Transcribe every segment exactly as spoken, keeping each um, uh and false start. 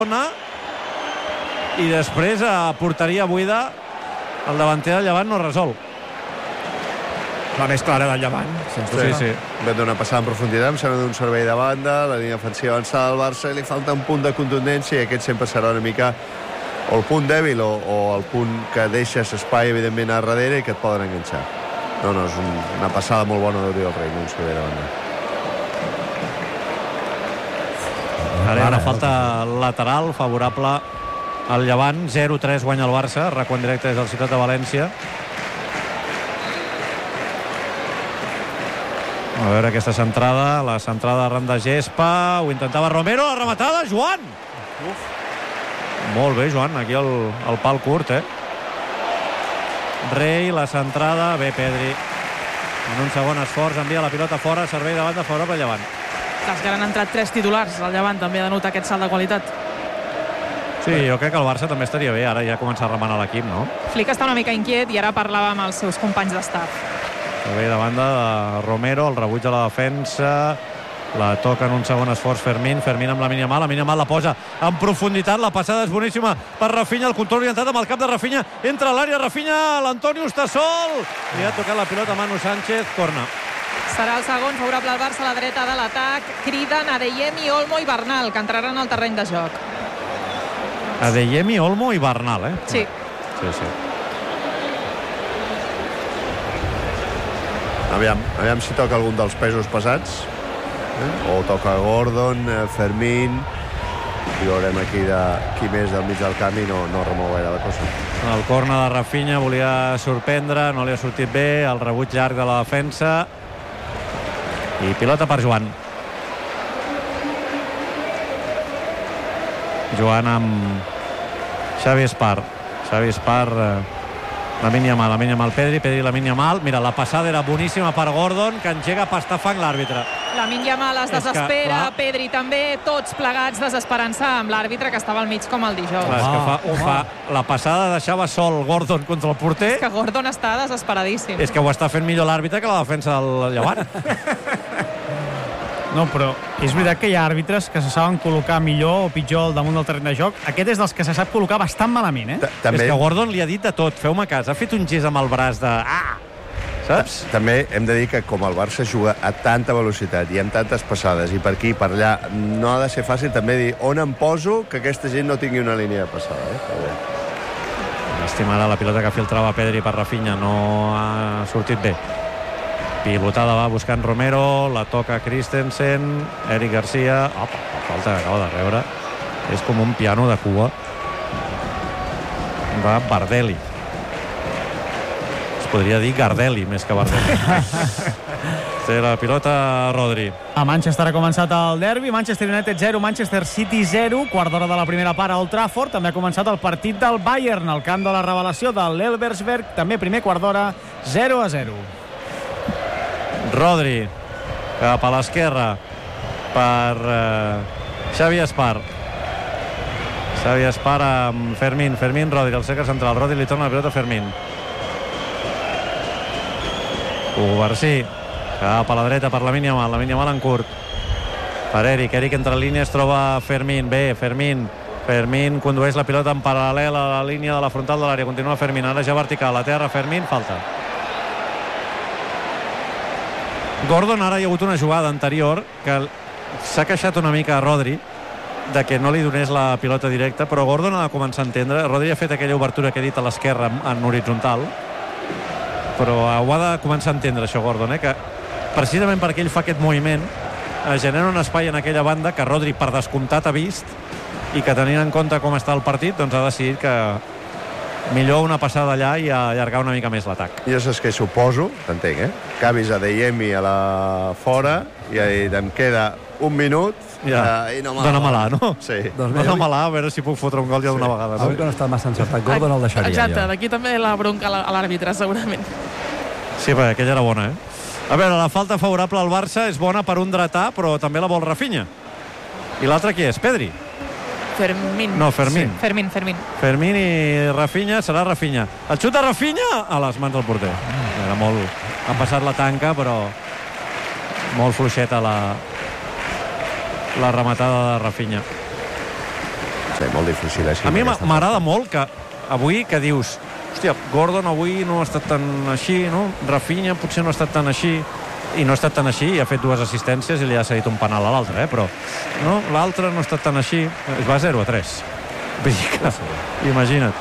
i després a porteria buida el davanter del Llevant no resol. La més clara del Llevant, sense Sí, dubte. sí. Ve d'una passada en profunditat, em sembla d'un servei de banda, la línia ofensiva avançada del Barça, i li falta un punt de contundència, i aquest sempre serà una mica o el punt dèbil o, o el punt que deixes espai, evidentment, a darrere i que et poden enganxar. No, no, és un, una passada molt bona d'Oriol Rei, un servei de banda. Ara hi ha una falta lateral favorable al Llevant. zero tres guanya el Barça, recuant directe des del Ciutat de València. A veure aquesta centrada, la centrada arran de gespa, ho intentava Romero, la rematada, Joan! Uf. Molt bé, Joan, aquí el, el pal curt, eh? Rei, la centrada, bé Pedri. En un segon esforç envia la pilota fora, servei de banda favorable al Llevant. Cas que han entrat tres titulars, el Llevant també ha de notar aquest salt de qualitat. Sí, jo crec que el Barça també estaria bé, ara ja comença a remenar l'equip, no? Flick està una mica inquiet i ara parlava amb els seus companys d'estaf. Servei de banda de Romero, el rebuig de la defensa, la toca en un segon esforç Fermín, Fermín amb la mínia mal, la mínia mal la posa en profunditat, la passada és boníssima per Rafinha, el control orientat amb el cap de Rafinha, entra a l'àrea Rafinha, l'Antonio està sol, li ha tocat la pilota a Manu Sánchez, corna. Serà el segon favorable al Barça a la dreta de l'atac. Criden Adeyemi, Olmo i Bernal, que entraran al terreny de joc. Adeyemi, Olmo i Bernal, eh? Sí. Sí, sí. Aviam, aviam si toca algun dels pesos pesats. Eh? O toca Gordon, eh, Fermín, i veurem aquí de qui més del mig del camp i no, no remou gaire la cosa. El corna de Rafinha volia sorprendre, no li ha sortit bé, el rebuig llarg de la defensa i pilota per Joan. Joan amb Xavi Espar. Xavi Espar, eh, la mínia mal, la mínia mal Pedri, Pedri la mínia mal. Mira, la passada era boníssima per Gordon, que engega a pastar fang l'àrbitre. La mínia mal es desespera, Pedri també, tots plegats desesperança amb l'àrbitre que estava al mig com el dijous. Clar, és que fa, ho fa, la passada deixava sol Gordon contra el porter. És que Gordon està desesperadíssim. És que ho està fent millor l'àrbitre que la defensa del Llevant. No, però és veritat que hi ha àrbitres que se saben col·locar millor o pitjor al damunt del terreny de joc. Aquest és dels que se sap col·locar bastant malament, eh? També, és que Gordon li ha dit de tot, feu-me cas. Ha fet un gest amb el braç de... Ah! Saps? també hem de dir que com el Barça juga a tanta velocitat i amb tantes passades i per aquí i per allà, no ha de ser fàcil també dir on em poso que aquesta gent no tingui una línia de passada. Eh? Estimada la pilota que filtrava Pedri per Rafinha, no ha sortit bé. Pilotada va buscant Romero, la toca Christensen, Eric Garcia. Opa, la falta que acaba de rebre és com un piano de Cuba. Va Bardelli. Es podria dir Gardelli més que Bardelli. Té la pilota Rodri. A Manchester ha començat el derbi, Manchester United zero, Manchester City zero, quart d'hora de la primera part a Old Trafford. També ha començat el partit del Bayern, al camp de la revelació de l'Elversberg, també primer quart d'hora, zero a zero. Rodri cap a l'esquerra per eh, Xavi Espar. Xavi Espar amb Fermín, Fermín, Rodri, el cercle central. Rodri li torna la pilota a Fermín. Covarsí cap a la dreta per la mínia mal, la mínia mal en curt per Eric, Eric entra en línia, es troba Fermín, bé, Fermín Fermín condueix la pilota en paral·lel a la línia de la frontal de l'àrea, continua Fermín, ara ja vertical, a terra Fermín, falta. Gordon, ara hi ha hagut una jugada anterior que s'ha queixat una mica a Rodri de que no li donés la pilota directa, però Gordon ha de començar a entendre. Rodri ha fet aquella obertura que he dit a l'esquerra en horitzontal, però ho ha de començar a entendre això Gordon, eh? Que precisament perquè ell fa aquest moviment eh, genera un espai en aquella banda que Rodri per descomptat ha vist i que tenint en compte com està el partit doncs ha decidit que millor una passada allà i allargar una mica més l'atac. Jo saps què suposo, t'entenc, eh? Cavis a Adeyemi a la fora i em queda un minut ja. uh, i no dóna-me-la, no? Sí. Doncs dóna-me-la, a veure si puc fotre un gol ja d'una sí. vegada. Avui que no ha estat massa encertat Gordon el deixaria. Exacte, jo. d'aquí també la bronca a l'àrbitre, segurament. Sí, perquè aquella era bona, eh? A veure, la falta favorable al Barça és bona per un dretà, però també la vol Rafinha. I l'altre qui és? Pedri? Fermín. No, Fermín. Sí. Fermín, Fermín. Fermín i Rafinha, serà Rafinha. El xut de Rafinha a les mans del porter. Era molt... Ha passat la tanca, però molt fluixeta la, la rematada de Rafinha. Bé, molt difícil, així. A mi m'agrada molt que avui que dius, hòstia, Gordon avui no ha estat tan així, no? Rafinha potser no ha estat tan així, i no ha estat tan així, i ha fet dues assistències i li ha cedit un penal a l'altre, eh? Però no, l'altre no ha estat tan així. Es va zero a tres. Vull dir que, imagina't.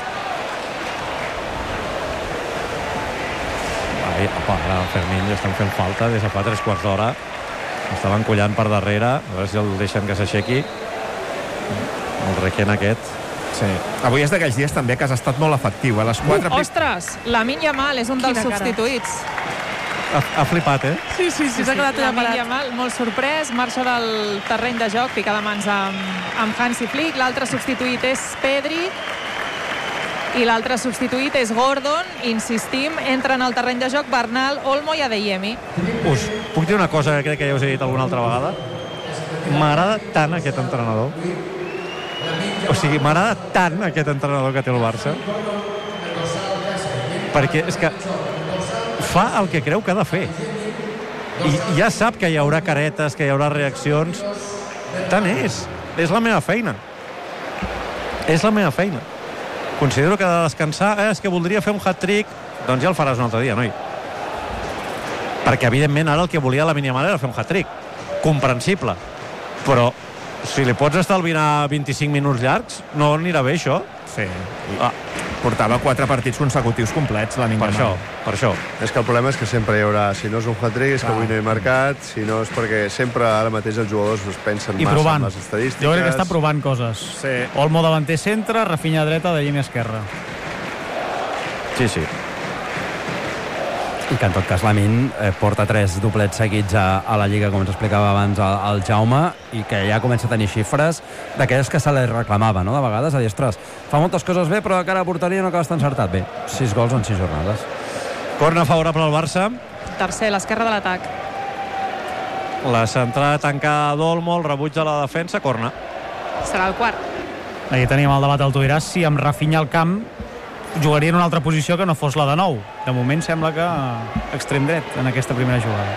Ai, apa, ara el Fermín li estan fent falta des de fa tres quarts d'hora. Estaven collant per darrere, a veure si el deixen que s'aixequi. El requent aquest. Sí. Avui és d'aquells dies també que has estat molt efectiu. A les quatre... Uh, ostres, Lamine Yamal és un dels Quina cara. substituïts. Ha, ha flipat, eh? Sí, sí, sí, s'ha quedat allà Lamine parat. Yamal, molt sorprès, marxa del terreny de joc, fica de mans amb, amb Hansi Flick. L'altre substituït és Pedri i l'altre substituït és Gordon. Insistim, entren al terreny de joc Bernal, Olmo i Adeyemi. Us puc dir una cosa que crec que ja us he dit alguna altra vegada? M'agrada tant aquest entrenador. O sigui, m'agrada tant aquest entrenador que té el Barça. Perquè és que fa el que creu que ha de fer. I ja sap que hi haurà caretes, que hi haurà reaccions. Tant és. És la meva feina. És la meva feina. Considero que ha de descansar. Eh, és que voldria fer un hat-trick. Doncs ja el faràs un altre dia, noi. Perquè, evidentment, ara el que volia la Lamine Yamal era fer un hat-trick. Comprensible. Però si li pots estalviar vint-i-cinc minuts llargs, no anirà bé, això. Sí. Ah. Portava quatre partits consecutius complets, la Lamine Per això, Yamal. per això. És que el problema és que sempre hi haurà, si no és un hat-trick, és que Clar. avui no he marcat, si no és perquè sempre ara mateix els jugadors es pensen I massa provant. en les estadístiques. Jo crec que està provant coses. Sí. Olmo davanter centre, Rafinha dreta, de línia esquerra. Sí, sí. I que en tot cas Lamine eh, porta tres doblets seguits a, a la Lliga, com ens explicava abans el, el Jaume, i que ja comença a tenir xifres d'aquelles que se li reclamava, no?, de vegades, a dir, ostres, fa moltes coses bé, però de cara a porteria no acabes tan encertat. Bé, sis gols en sis jornades. Corna favorable al Barça. Tercer, l'esquerra de l'atac. La centrada tancada d'Olmo, el rebuig de la defensa, corna. Serà el quart. Ahir teníem el debat, el tu diràs, si amb Rafinha al camp jugaria en una altra posició que no fos la de nou. De moment sembla que extrem dret en aquesta primera jugada.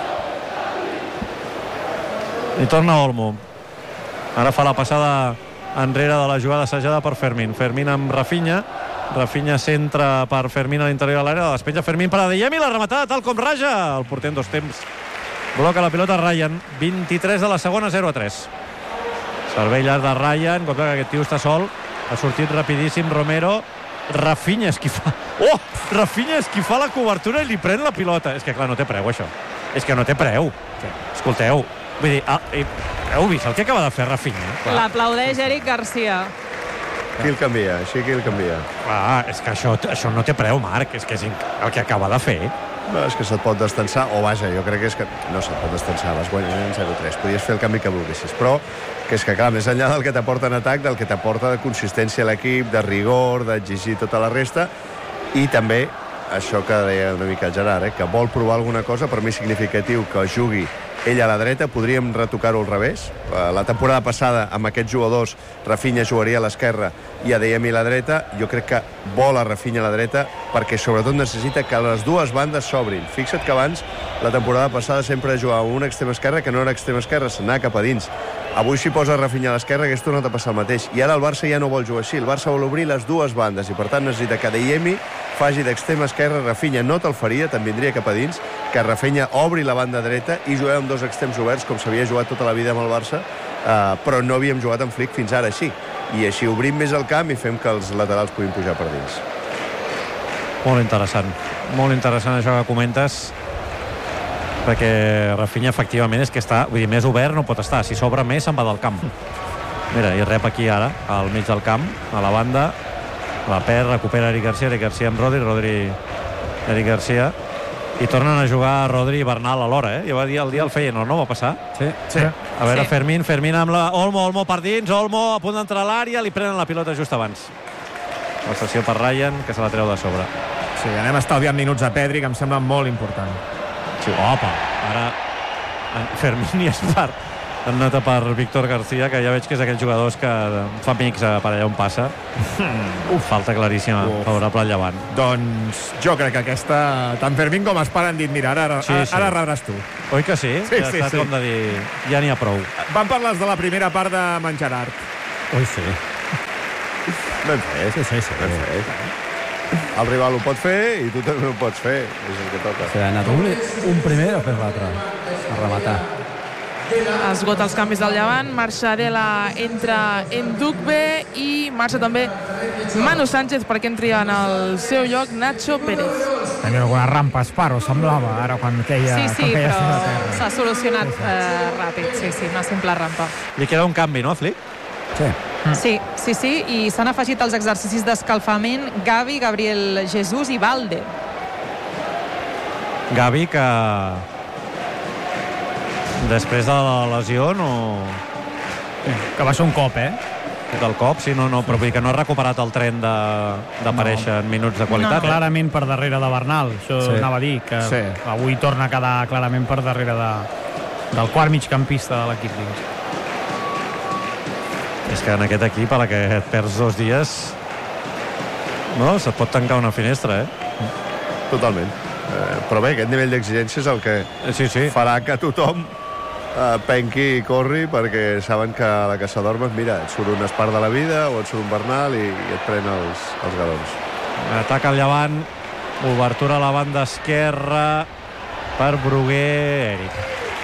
I torna Olmo. Ara fa la passada enrere de la jugada assajada per Fermín. Fermín amb Rafinha. Rafinha centra per Fermín a l'interior de l'àrea. La despenja Fermín per Adeyemi. La rematada tal com raja. El porter en dos temps. Bloca la pilota Ryan. vint-i-tres de la segona, zero a tres. Servei llarg de Ryan. Cop que aquest tio està sol. Ha sortit rapidíssim Romero. Rafinha és qui fa... Oh! Rafinha és qui fa la cobertura i li pren la pilota. És que, clar, no té preu, això. És que no té preu. Escolteu, vull dir, ah, heu vist el que acaba de fer Rafinha? L'aplaudeix Eric Garcia. Qui el canvia? Així qui el canvia? Ah, és que això, això no té preu, Marc. És que és el que acaba de fer. No, és que se't pot destensar, o vaja, jo crec que és que no se't pot destensar, vas guanyant en zero a tres, podies fer el canvi que volguessis, però que és que, clar, més enllà del que t'aporta en atac, del que t'aporta de consistència a l'equip, de rigor, d'exigir tota la resta, i també això que deia una mica el Gerard, eh, que vol provar alguna cosa, per mi significatiu que jugui ell a la dreta, podríem retocar-ho al revés. La temporada passada, amb aquests jugadors, Rafinha jugaria a l'esquerra i Adeyemi a la dreta. Jo crec que vol a Rafinha a la dreta perquè sobretot necessita que les dues bandes s'obrin. Fixa't que abans, la temporada passada, sempre jugava un extrem esquerre que no era extrem esquerre, s'anava cap a dins. Avui si posa Rafinha a l'esquerra hagués tornat a passar el mateix. I ara el Barça ja no vol jugar així. El Barça vol obrir les dues bandes i per tant necessita que Adeyemi faci d'extrem esquerre, Rafinha no te'l faria, te'n vindria cap a dins, que Rafinha obri la banda dreta i juguem amb dos extrems oberts com s'havia jugat tota la vida amb el Barça, eh, però no havíem jugat amb Flick fins ara així. I així obrim més el camp i fem que els laterals puguin pujar per dins. Molt interessant. Molt interessant això que comentes, perquè Rafinha efectivament és que està, vull dir, més obert no pot estar. Si s'obre més se'n va del camp. Mira, i rep aquí ara, al mig del camp, a la banda. La perd, recupera Eric Garcia, Eric Garcia amb Rodri, Rodri, Eric Garcia, i tornen a jugar Rodri i Bernal alhora, eh? Ja va dir el dia el Feyenoord, no va passar? Sí, Sí. A veure, Sí. Fermín, Fermín amb la... Olmo, Olmo per dins, Olmo a punt d'entrar a l'àrea, li prenen la pilota just abans. La sessió per Ryan, que se la treu de sobre. Sí, anem estalviant minuts a Pedri, que em sembla molt important. Sí, opa, ara Fermín i Espart en nota per Víctor García, que ja veig que és aquells jugadors que fa amics per allà on passa. Uf, falta claríssima, Uf. favorable al Llevant. Doncs jo crec que aquesta... Tant Fermín com Espart han dit, mira, ara, Sí, ara, sí. ara rebràs tu. Oi que sí? Sí, ja sí, està sí. com de dir, ja n'hi ha prou. Van parlar de la primera part de en Gerard. Ui, sí. Ben fet. Sí, sí, sí. Ben fet. El rival ho pot fer i tu també ho pots fer. És el que toca. Sí, ha anat un, un primer i després l'altre. A rematar. Esgota els canvis del Llevant, marxa Adela, entra Ndukbe i marxa també Manu Sánchez perquè entri en el seu lloc Nacho Pérez. Tenia alguna rampa Esparro, semblava, ara quan queia, Sí, sí, quan queia però a terra. s'ha solucionat eh, ràpid. Sí, sí, una simple rampa. Li queda un canvi, no, Flick? Sí. Sí, sí, sí, i s'han afegit els exercicis d'escalfament Gavi, Gabriel Jesús i Valde. Gavi, que després de la lesió no... Que va ser un cop, eh? del cop, sí, no, no, però vull dir que no ha recuperat el tren d'aparèixer no. en minuts de qualitat. No, clarament per darrere de Bernal, això sí. anava a dir, que sí. avui torna a quedar clarament per darrere de, del quart migcampista de l'equip. És que en aquest equip, a la que et perds dos dies, no, se't pot tancar una finestra, eh? Totalment. Eh, però bé, aquest nivell d'exigència és el que sí, sí. farà que tothom eh, penqui i corri, perquè saben que a la que s'adormes, mira, et surt un espart de la vida o et surt un Bernal i, i et pren els, els galons. Ataca el Llevant, obertura a la banda esquerra per Bruguer, Eric.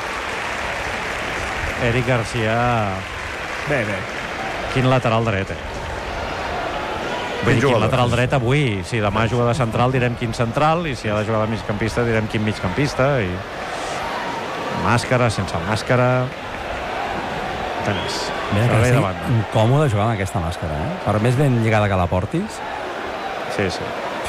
Eric Garcia. Bé, bé. Quin lateral dret, eh? Vull dir, quin lateral dret avui. Si demà juga de central direm quin central, i si ha de jugar de migcampista direm quin migcampista. I... màscara, sense màscara... Tenis. Mira que estic incòmode jugar amb aquesta màscara, eh? Per més ben lligada que la portis. Sí, sí.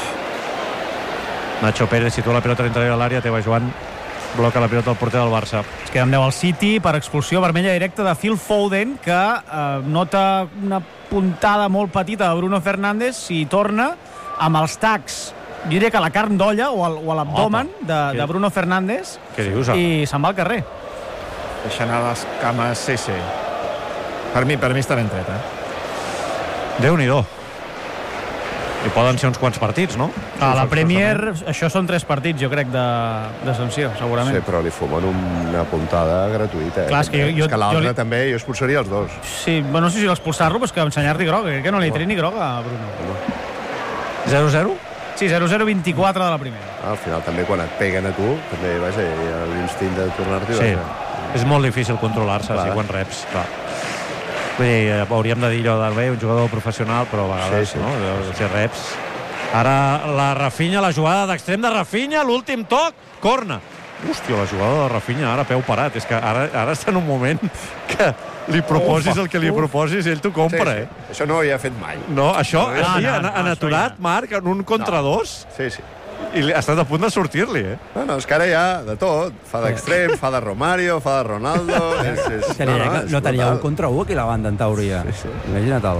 Nacho Pérez situa la pilota a l'interior de l'àrea, Teva Joan bloca la pilota al porter del Barça. Es queda amb deu al City per expulsió vermella directa de Phil Foden, que eh, nota una puntada molt petita de Bruno Fernández i torna amb els tacs, jo diria que a la carn d'olla o, al, o a l'abdomen de, de Bruno Fernández. Què dius? I se'n va al carrer. Deixa anar les cames, sí, sí. Per mi, per mi està ben tret, eh? Déu-n'hi-do. I poden ser uns quants partits, no? A la Premier, això són tres partits, jo crec, de, de sanció, segurament. Sí, però li fumen una puntada gratuïta. Eh? Clar, és que, jo, jo, és que l'altre jo li... també, jo expulsaria els dos. Sí, bueno, no sé si l'expulsar-lo, però és que ensenyar-li groga, que no li tret ni groga a Bruno. zero zero? Sí, zero zero vint-i-quatre de la primera. Ah, al final també quan et peguen a tu, també, vaja, hi ha l'instint de tornar-t'hi. Sí, és molt difícil controlar-se, si quan reps, clar. Vull dir, hauríem de dir allò de bé, un jugador professional, però a vegades, sí, sí. no? Si reps... Ara la Rafinha, la jugada d'extrem de Rafinha, l'últim toc, corna. Hòstia, la jugada de Rafinha, ara peu parat. És que ara, ara està en un moment que li proposis el que li proposis i ell t'ho compra, sí, sí. eh? Això no ho havia fet mai. No, això, no, així, no, han, no, han aturat, ja. Marc, en un contra no. dos. Sí, sí. I ha estat a punt de sortir-li, eh? No, no, és que ara ja de tot. Fa d'extrem, fa de Romario, fa de Ronaldo... és, és, no, no, no, no tenia un contra un aquí la banda, en teoria. Sí, sí. Imagina't-el.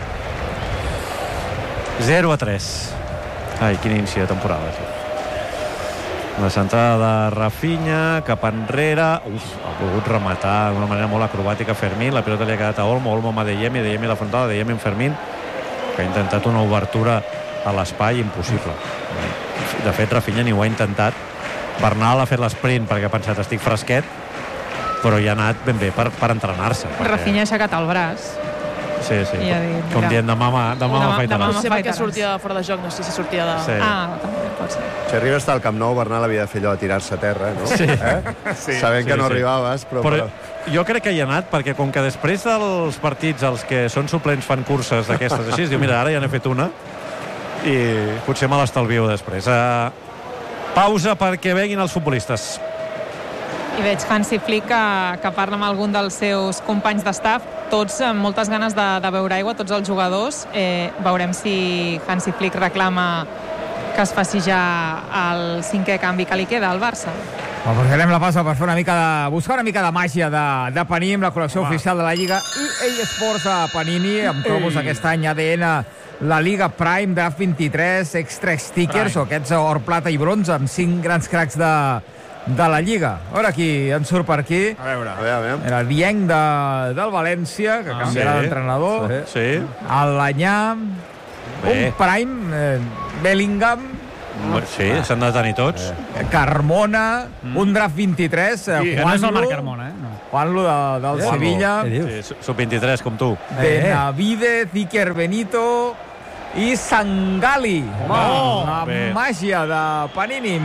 zero a tres. Ai, quin inici de temporada, sí. La centrada de Rafinha, cap enrere. Uf, ha pogut rematar d'una manera molt acrobàtica Fermín. La pilota li ha quedat a Olmo, Olmo amb Adeyemi, Adeyemi la frontada, Adeyemi amb Fermín, que ha intentat una obertura a l'espai impossible. De fet, Rafinha ni ho ha intentat. Bernal ha fet l'esprint perquè ha pensat estic fresquet, però hi ha anat ben bé per, per entrenar-se. Perquè... Rafinha ha aixecat el braç. Sí, sí. I ha dit, com dient, demà m'afaitaràs. No sé per què sortia de fora de joc, no sé si sortia de... Sí. Ah, també pot ser. Si arribes al Camp Nou, Bernal havia de fer allò de tirar-se a terra, no? Sí. Eh? sí. Sabent sí, que no sí. arribaves, però... però... Jo crec que hi ha anat, perquè com que després dels partits els que són suplents fan curses d'aquestes així, diu, mira, ara ja n'he fet una i potser me l'estalvio després. Uh, pausa perquè venguin els futbolistes. I veig Hansi Flick que, que parla amb algun dels seus companys d'estaf, tots amb moltes ganes de, de beure aigua, tots els jugadors. Eh, veurem si Hansi Flick reclama que es faci ja el cinquè canvi que li queda al Barça. Aprofitarem la pausa per fer una mica de... buscar una mica de màgia de, de Panini, la col·lecció Home. oficial de la Lliga i E A Sports de Panini, amb cromos aquest any A D N, la Liga Prime, Draft vint-i-tres, Extra Stickers, Prime. O aquests or, plata i bronze, amb cinc grans cracs de, de la Lliga. A veure qui en surt per aquí. A veure. A veure, a veure. Era el Dieng de, del València, que ah, canviarà sí. d'entrenador. Sí. sí. El Lanyà, un Prime, eh, Bellingham, sí, s'han de tenir tots. Carmona, mm. un draft vint-i-tres, eh, sí, Juan no és el Marc Lu, Carmona, eh? No. Parlo de, del Eh, Sevilla, què dius? Sí, sub vint-i-tres, com tu. Benavidez, Iker Benito i Sangali. Oh, la bé. màgia de Panini.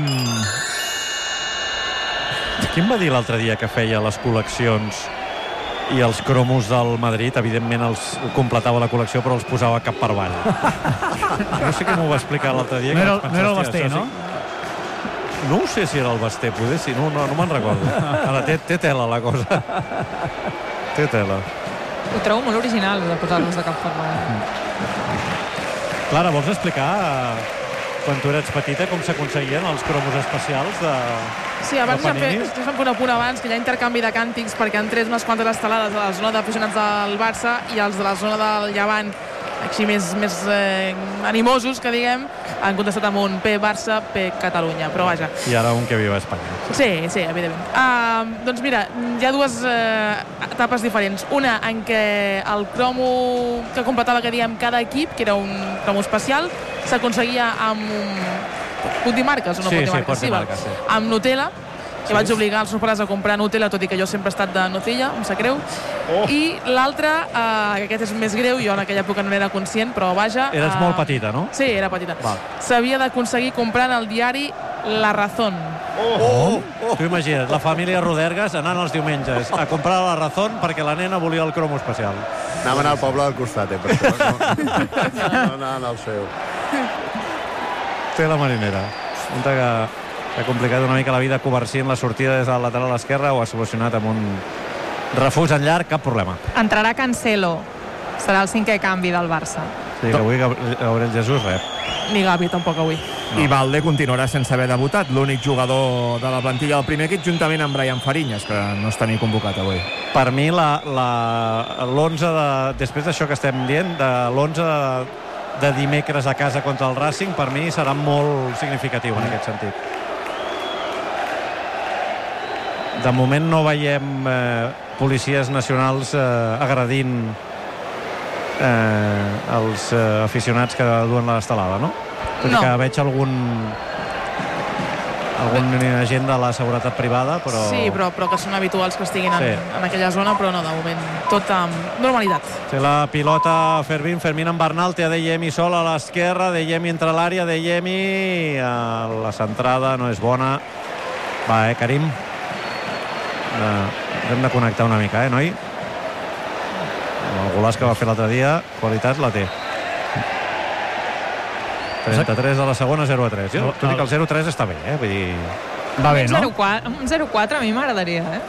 Qui em va dir l'altre dia que feia les col·leccions i els cromos del Madrid, evidentment els completava la col·lecció, però els posava cap per avall? No sé què m'ho va explicar l'altre dia. No que era, vaig pensar, no era el hòstia, Basté, això no? sí- No ho sé si era el Basté, poder sí, no, no, no me'n recordo. Ara té, té tela la cosa. Té tela. Ho trobo molt original, de posar-los de cap per avall. Clara, vols explicar, eh, quan tu eres petita, com s'aconseguien els cromos especials de... Sí, abans de ja Panini? fer, vam fer un apunt abans, que hi ha intercanvi de càntics perquè han tret unes quantes estelades a la zona d'aficionats del Barça i els de la zona del Llevant, així més, més eh, animosos, que diguem, han contestat amb un P Barça, P Catalunya, però vaja. I ara un que viu a Espanya. Sí, sí, evidentment. Uh, doncs mira, hi ha dues uh, etapes diferents. Una en què el cromo que completava, que diem, cada equip, que era un cromo especial, s'aconseguia amb un... Puc dir marques o no Sí, puc dir sí, marques? pots dir val. marques, sí. Amb Nutella, que vaig obligar els meus pares a comprar Nutella, tot i que jo sempre he estat de Nocilla, em sap greu. Oh. I l'altre, uh, que aquest és més greu, jo en aquella època no era conscient, però vaja... Eres uh, molt petita, no? Sí, era petita. Val. S'havia d'aconseguir comprant el diari La Razón. Oh, oh. Tu imagina't, la família Rodergas anant els diumenges a comprar la Razón perquè la nena volia el cromo especial. Anaven al poble del costat, eh, per això. No, no anaven al seu. Té la marinera. Compte que ha complicat una mica la vida Covarsí en la sortida des del lateral esquerre, ho ha solucionat amb un refús en llarg, cap problema. Entrarà Cancelo. Serà el cinquè canvi del Barça. Sí, que avui Gabriel Jesús rep. Ni Gavi tampoc avui. No. I Valde continuarà sense haver debutat, l'únic jugador de la plantilla del primer equip, juntament amb Brian Fariñas, que no està ni convocat avui. Per mi, l'onze de... Després d'això que estem dient, de l'onze de, de dimecres a casa contra el Racing, per mi serà molt significatiu en aquest sentit. De moment no veiem eh, policies nacionals eh, agredint eh, els eh, aficionats que duen l'estelada, no? Tot i No. que veig algun algun agent de la seguretat privada, però... Sí, però, però que són habituals que estiguin en, Sí. en aquella zona, però no, de moment tot amb normalitat. Té la pilota Fermín, Fermín amb Bernal, té a Deyemi sol a l'esquerra, Deyemi entre l'àrea, Deyemi a la centrada no és bona. Va, eh, Karim? Uh, hem de connectar una mica, eh, noi? El golaç que va fer l'altre dia, qualitat la té. trenta-tres de la segona, zero a tres. Jo, tot i que el zero a tres està bé, eh? Vull dir... Va bé, no? Un zero quatre a mi m'agradaria, eh?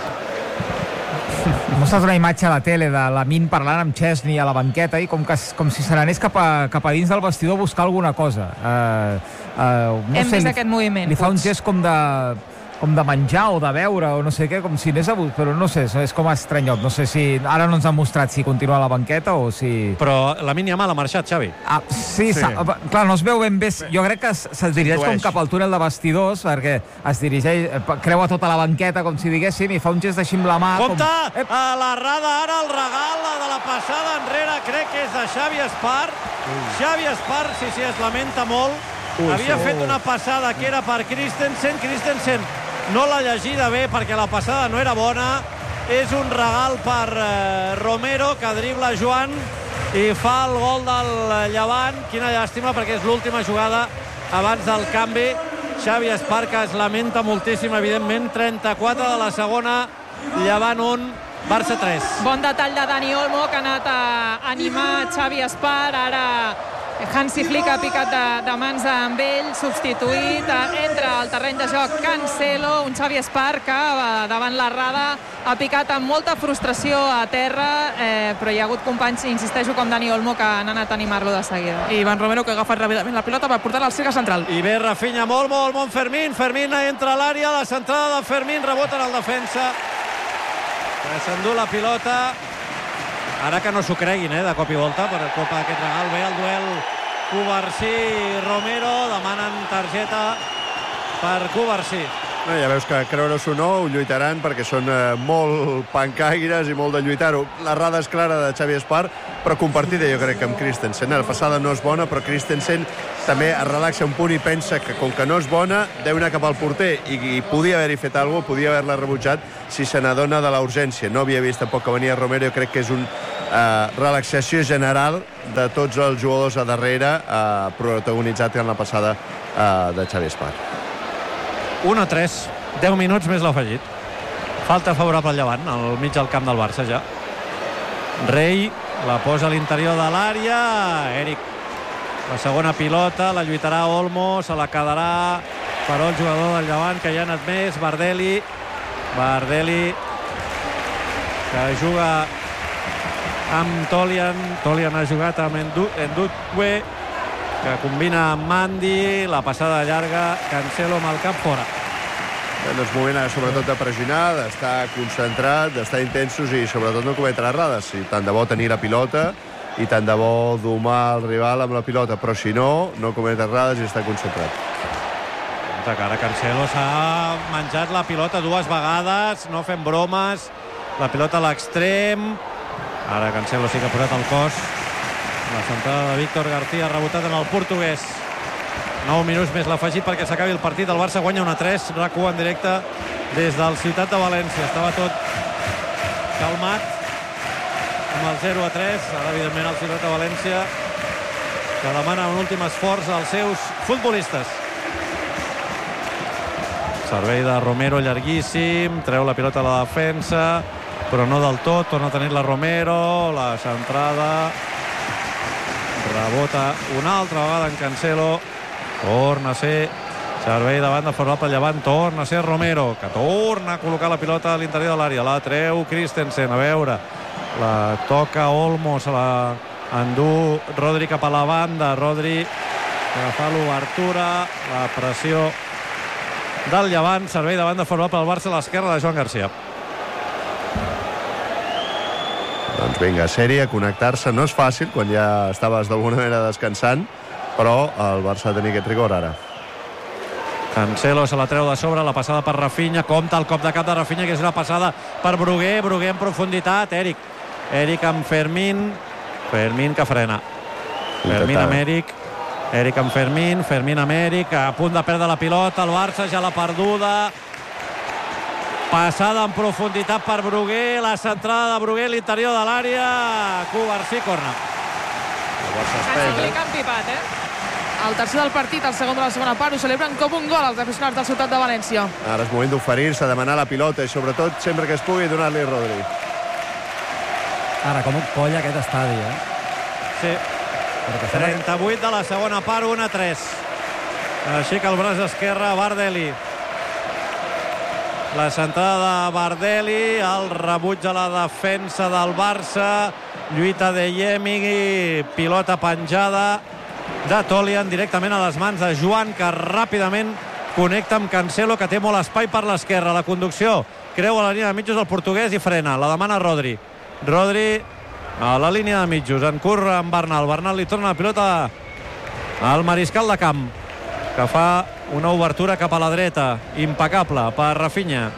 Hem mostrat una imatge a la tele de Lamin parlant amb Chesney a la banqueta i com, que, com si se n'anés cap, a, cap a dins del vestidor a buscar alguna cosa. Uh, uh, no Hem sé, vist li, aquest moviment. li fa un Puig. gest com de, com de menjar o de beure o no sé què, com si anés a... Però no sé, és com estranyot. No sé si... Ara no ens han mostrat si continua a la banqueta o si... Però la Yamal ha marxat, Xavi. Ah, sí, Sí. sí. Clar, no es veu ben bé. Jo crec que es, se'ls dirigeix com S'intueix. cap al túnel de vestidors, perquè es dirigeix, eh, creua tota la banqueta, com si diguéssim, i fa un gest així amb la mà. Compte! Com... Ep, A l'errada ara el regal de la passada enrere, crec que és de Xavi Espar. Xavi Espar, sí, sí, es lamenta molt. Ui, Havia sí. fet una passada que era per Christensen. Christensen no l'ha llegida bé perquè la passada no era bona. És un regal per eh, Romero, que dribla Joan i fa el gol del Llevant. Quina llàstima, perquè és l'última jugada abans del canvi. Xavi Espar, que es lamenta moltíssim, evidentment. trenta-quatre de la segona, Llevant un, Barça tres. Bon detall de Dani Olmo, que ha anat a animar Xavi Espar. Ara Hansi Flick ha picat de, de mans amb ell, substituït. Entra al terreny de joc Cancelo, un Xavi Espar que davant l'errada ha picat amb molta frustració a terra, eh, però hi ha hagut companys, insisteixo, com Dani Olmo, que han anat a animar-lo de seguida. I Ivan Romero, que ha agafat ràpidament la pilota per portar-la al cercle central. I ve Rafinha molt, molt, molt Fermín. Fermín entra a l'àrea, la centrada de Fermín, rebota en el defensa, que s'endú la pilota. Ara que no s'ho creguin, eh, de cop i volta, per copa aquest regal. Ve el duel Covarsí-Romero, demanen targeta per Covarsí. No, ja veus que creure's o no, ho lluitaran perquè són eh, molt pancaires i molt de lluitar-ho. L'errada és clara de Xavi Espart, però compartida jo crec que amb Christensen. La passada no és bona, però Christensen també es relaxa un punt i pensa que com que no és bona, deu anar cap al porter i, i podia haver-hi fet alguna cosa, podia haver-la rebutjat si se n'adona de la urgència. No havia vist tampoc que venia Romero, jo crec que és una eh, relaxació general de tots els jugadors a darrere, eh, protagonitzat en la passada eh, de Xavi Espart. un a tres, deu minuts més l'afegit. Falta favorable al Llevant, al mig del camp del Barça ja. Rei la posa a l'interior de l'àrea. Eric, la segona pilota, la lluitarà Olmo, se la quedarà per el jugador del Llevant, que ja ha anat més, Bardelli. Bardelli, que juga amb Tolian. Tolian ha jugat amb Ndutwe, que combina amb Mandi, la passada llarga, Cancelo amb el cap fora. Doncs moment sobretot de pressionar, d'estar concentrat, d'estar intensos i sobretot no cometre errades. I tant de bo tenir la pilota i tant de bo domar el rival amb la pilota, però si no, no cometre errades i estar concentrat. De cara, Cancelo s'ha menjat la pilota dues vegades, no fem bromes, la pilota a l'extrem. Ara Cancelo sí que ha posat el cos. La centrada de Víctor García, rebotat en el portuguès. nou minuts més l'afegit perquè s'acabi el partit. El Barça guanya un a tres, RAC u en directe des del Ciutat de València. Estava tot calmat amb el zero a tres. Ara, evidentment, el Ciutat de València, que demana un últim esforç als seus futbolistes. Servei de Romero llarguíssim, treu la pilota a la defensa, però no del tot, torna a tenir-la Romero, la centrada, rebota una altra vegada en Cancelo, torna a ser servei de banda favorable al Llevant, torna a ser Romero, que torna a col·locar la pilota a l'interior de l'àrea, la treu Christensen, a veure, la toca Olmo, se la endú Rodri cap a la banda, Rodri que fa l'obertura, la pressió del Llevant, servei de banda favorable al Barça, a l'esquerra de Joan Garcia. Doncs vinga, sèrie, connectar-se. No és fàcil quan ja estaves d'alguna manera descansant, però el Barça ha de tenir aquest rigor ara. Cancelo se la treu de sobre, la passada per Rafinha, compta el cop de cap de Rafinha, que és una passada per Bruguer, Bruguer en profunditat, Eric. Eric amb Fermín, Fermín que frena. Fermín amb Eric, Eric amb Fermín, Fermín amb Eric, a punt de perdre la pilota, el Barça ja l'ha perduda. Passada en profunditat per Bruguer, la centrada de Bruguer a l'interior de l'àrea, Covarsí, corna. El Barça es S'ha pega. empipat, eh? El tercer del partit, el segon de la segona part, ho celebren com un gol els aficionats del Ciutat de València. Ara és moment d'oferir-se, demanar la pilota i sobretot, sempre que es pugui, donar-li a Rodri. Ara, com un polla aquest estadi, eh? Sí. trenta-vuit de la segona part, un a tres. Aixeca el braç esquerre Bardelli. La centrada de Bardelli, el rebuig a la defensa del Barça, lluita de Yemi, pilota penjada de Tolian directament a les mans de Joan, que ràpidament connecta amb Cancelo, que té molt espai per l'esquerra. La conducció creua la línia de mitjos el portuguès i frena, la demana Rodri. Rodri a la línia de mitjos, en curra amb Bernal. Bernal li torna la pilota al mariscal de camp, que fa una obertura cap a la dreta, impecable, per Rafinha.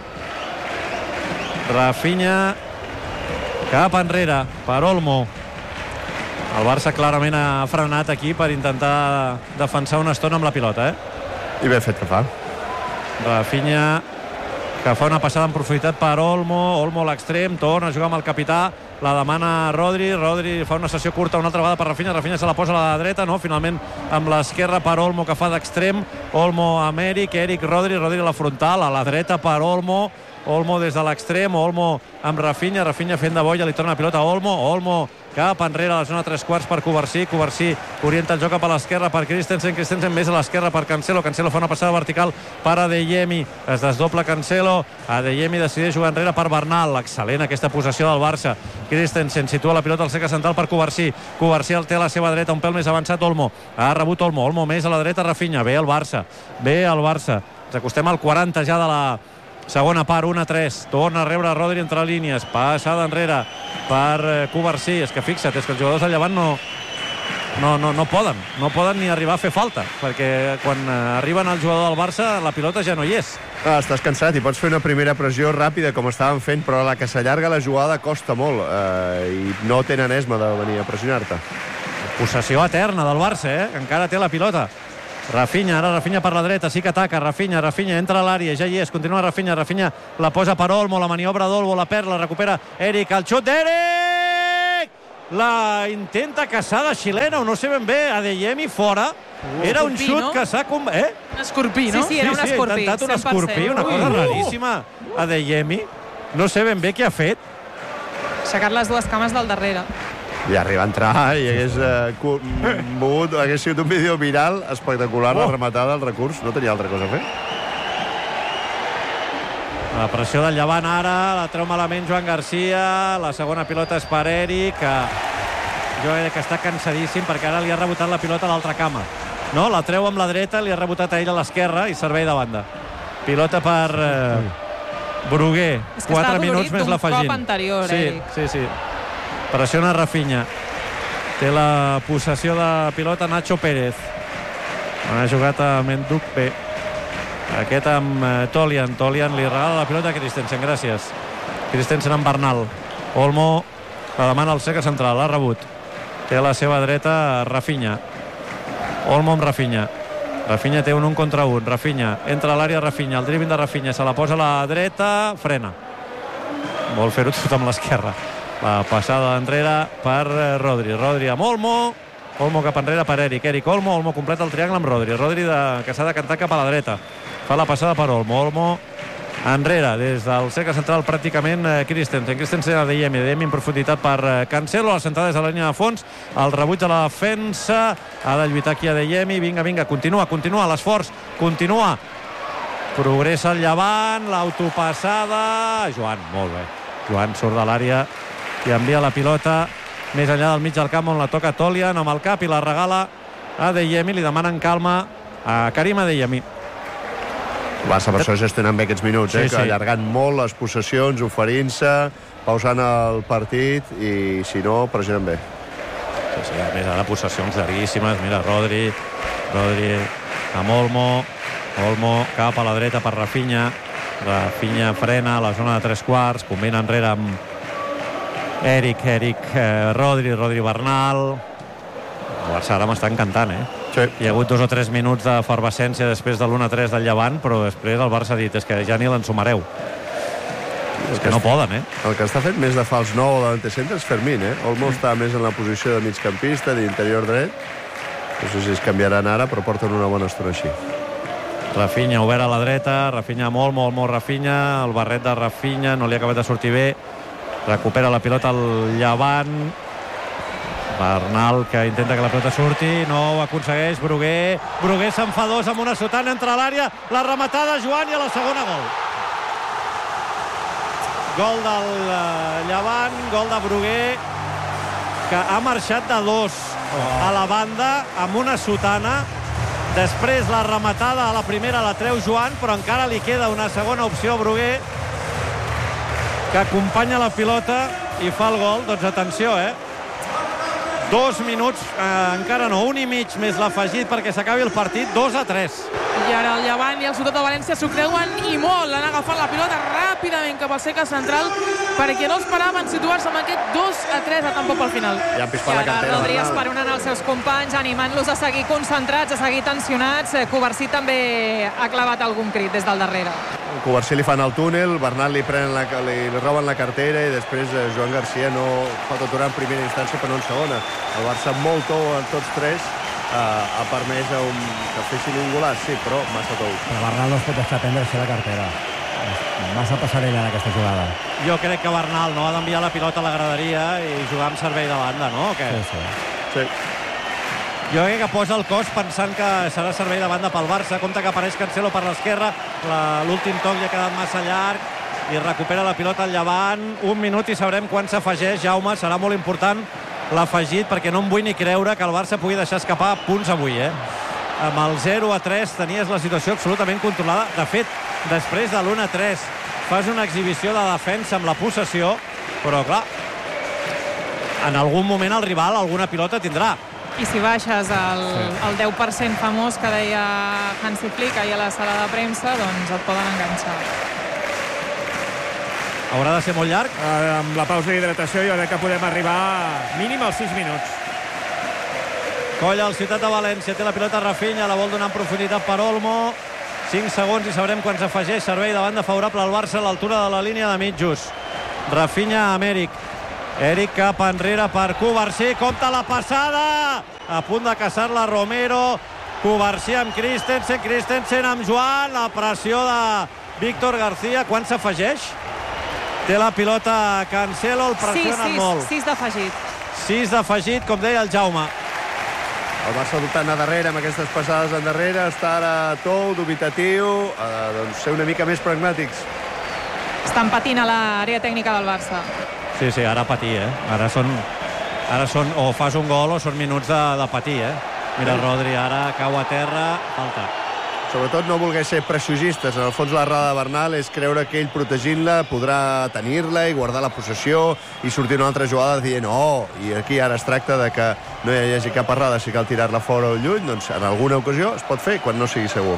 Rafinha cap enrere, per Olmo. El Barça clarament ha frenat aquí per intentar defensar una estona amb la pilota, eh? I bé fet que fa. Rafinha, que fa una passada en profunditat per Olmo, Olmo a l'extrem, torna a jugar amb el capità, la demana Rodri, Rodri fa una sessió curta una altra vegada per Rafinha, Rafinha se la posa a la dreta, no? Finalment amb l'esquerra per Olmo, que fa d'extrem, Olmo amb Eric, Eric, Rodri, Rodri a la frontal, a la dreta per Olmo, Olmo des de l'extrem, Olmo amb Rafinha, Rafinha fent de boia, li torna la pilota a Olmo, Olmo cap enrere a la zona tres quarts per Covarsí, Covarsí orienta el joc cap a l'esquerra per Christensen, Christensen més a l'esquerra per Cancelo, Cancelo fa una passada vertical per Adeyemi, es desdobla Cancelo, Adeyemi decideix jugar enrere per Bernal, excel·lent aquesta possessió del Barça, Christensen situa la pilota al cercle central per Covarsí, Covarsí el té a la seva dreta, un pèl més avançat Olmo, ha rebut Olmo, Olmo més a la dreta Rafinha, bé el Barça, bé el Barça, ens acostem al quaranta ja de la segona part, un a tres, torna a rebre Rodri entre línies, passada enrere per Covarsí, és que fixa't, és que els jugadors del Llevant no, no, no, no poden, no poden ni arribar a fer falta, perquè quan arriben al jugador del Barça la pilota ja no hi és. Ah, estàs cansat i pots fer una primera pressió ràpida com estàvem fent, però a la que s'allarga la jugada costa molt eh, i no tenen esma de venir a pressionar-te. Possessió eterna del Barça, eh? Encara té la pilota. Rafinha, ara Rafinha per la dreta, sí que ataca, Rafinha, Rafinha entra a l'àrea, ja hi és, continua Rafinha, Rafinha la posa per Olmo, la maniobra d'Olmo, la perd, la recupera Eric, el xut d'Eric! La intenta caçar de xilena, o no sé ben bé, Adeyemi fora. Uh, era un xut no? que s'ha... Com... Eh? Un escorpí, no? Sí, sí, era un sí, sí, escorpí. ha intentat un escorpí, una cosa uh. raríssima. Adeyemi, no sé ben bé què ha fet. Aixecat les dues cames del darrere. I arriba a entrar i hagués, eh, mogut, hagués sigut un vídeo viral espectacular, oh. la rematada, el recurs, no tenia altra cosa a fer. La pressió del Llevant ara, la treu malament Joan Garcia, la segona pilota és per Eric, que jo crec que està cansadíssim perquè ara li ha rebotat la pilota a l'altra cama. No? La treu amb la dreta, li ha rebotat a ell a l'esquerra i servei de banda. Pilota per eh, Bruguer, quatre minuts més l'afegint. Cop anterior, sí, Eric. sí, sí. Pressiona Rafinha. Té la possessió de pilota Nacho Pérez. Ha jugat a Menduc bé. Aquest amb eh, Tolian. Tolian li regala la pilota a Christensen. Gràcies. Christensen amb Bernal. Olmo la demana al cercle central. L'ha rebut. Té a la seva dreta Rafinha. Olmo amb Rafinha. Rafinha té un un contra un. Rafinha entra a l'àrea Rafinha. El dribbling de Rafinha. Se la posa a la dreta. Frena. Vol fer-ho tot amb l'esquerra. La passada enrere per Rodri. Rodri amb Olmo. Olmo cap enrere per Eric. Eric Olmo. Olmo completa el triangle amb Rodri. Rodri de, que s'ha de cantar cap a la dreta. Fa la passada per Olmo. Olmo enrere, des del cercle central pràcticament eh, Christensen. Christensen a Adeyemi. Adeyemi en profunditat per eh, Cancelo. La centrada des de la línia de fons. El rebuig de la defensa. Ha de lluitar aquí Adeyemi. Vinga, vinga. Continua, continua. L'esforç. Continua. Progressa el Llevant. L'autopassada. Joan, molt bé. Joan surt de l'àrea i envia la pilota més enllà del mig del camp on la toca Tolian amb el cap i la regala a Adeyemi. Li demanen calma a Karim Adeyemi. Barça per això gestionant bé aquests minuts, eh? Sí, sí. Que allargant molt les possessions, oferint-se, pausant el partit i si no, pressionen bé. Sí, sí, a més ara possessions llarguíssimes. Mira, Rodri Rodri amb Olmo. Olmo cap a la dreta per Rafinha. Rafinha frena a la zona de tres quarts, combina enrere amb Eric, Eric, eh, Rodri, Rodri Bernal. El Barça ara m'està encantant, eh? Sí. Hi ha hagut dos o tres minuts d'efervescència després de l'u a tres del Llevant, però després el Barça ha dit, és que ja ni l'ensumareu. És que no poden, eh? El que està fet més de fals nou o davanter centre és Fermín, eh? Olmo està més en la posició de migcampista, d'interior dret. No sé si es canviaran ara, però porten una bona estona així. Rafinha obert a la dreta, Rafinha amb Olmo, Olmo Rafinha, el barret de Rafinha no li ha acabat de sortir bé. Recupera la pilota al Llevant. Bernal, que intenta que la pilota surti, no ho aconsegueix. Bruguer, Bruguer se'n fa dos amb una sotana entre l'àrea, la rematada Joan i a la segona gol. Gol del Llevant, gol de Bruguer, que ha marxat de dos a la banda amb una sotana. Després la rematada a la primera la treu Joan, però encara li queda una segona opció a Bruguer, que acompanya la pilota i fa el gol. Doncs atenció, eh? Dos minuts, eh, encara no, un i mig més l'afegit perquè s'acabi el partit, dos a tres. I ara el Llevant i el Ciutat de València s'ho creuen i molt. Han agafat la pilota ràpidament cap al cercle central perquè no esperaven situar-se amb aquest dos a tres a tampoc pel final. Ja han pispat la cartera. Rodri esperonant els seus companys, animant-los a seguir concentrats, a seguir tensionats. Covarsí també ha clavat algun crit des del darrere. Covarsí li fan el túnel, Bernal li, prenen la, li, li roben la cartera i després eh, Joan Garcia no pot aturar en primera instància però no en segona. El Barça molt tou en tots tres, eh, ha permès a un, que fessin un golaç, sí, però massa tou. Però Bernal no es pot deixar prendre-se la cartera. Massa passarella en aquesta jugada. Jo crec que Bernal no ha d'enviar la pilota a la graderia i jugar amb servei de banda, no? Que... Sí, sí. Sí. Jo crec que posa el cos pensant que serà servei de banda pel Barça. Compte que apareix Cancelo per l'esquerra, l'últim toc li ha quedat massa llarg i recupera la pilota al Llevant. Un minut i sabrem quan s'afegeix. Jaume, serà molt important l'afegit perquè no em vull ni creure que el Barça pugui deixar escapar punts avui, eh? Amb el zero a tres tenies la situació absolutament controlada. De fet, després de l'u a tres fas una exhibició de defensa amb la possessió, però clar, en algun moment el rival alguna pilota tindrà i si baixes el, Sí. el deu per cent famós que deia Hansi Flick ahir a la sala de premsa, doncs et poden enganxar. Haurà de ser molt llarg? Eh, amb la pausa d'hidratació jo crec que podem arribar mínim als sis minuts. Colla el Ciutat de València, té la pilota Rafinha, la vol donar en profunditat per Olmo. cinc segons i sabrem quan s'afegeix. Servei de banda favorable al Barça a l'altura de la línia de mitjos. Rafinha amb Eric. Eric cap enrere per Cubarsí. Compta la passada. A punt de caçar-la Romero. Cubarsí amb Christensen. Christensen amb Joan. La pressió de Víctor García. Quan s'afegeix? Té la pilota Cancelo. El pressiona sis, molt. sis d'afegit. sis d'afegit, com deia el Jaume. El Barça dubtant a darrere amb aquestes passades endarrere, està ara tou, dubitatiu, eh, doncs ser una mica més pragmàtics. Estan patint a l'àrea tècnica del Barça. Sí, sí, ara patir, eh? Ara són, ara són o fas un gol o són minuts de, de patir, eh? Mira, el Rodri ara cau a terra, falta. Sobretot no voler ser pressugistes. En el fons la errada de Bernal és creure que ell protegint-la podrà tenir-la i guardar la possessió i sortir una altra jugada dient oh, i aquí ara es tracta de que no hi hagi cap errada, si cal tirar-la fora o lluny, doncs en alguna ocasió es pot fer quan no sigui segur.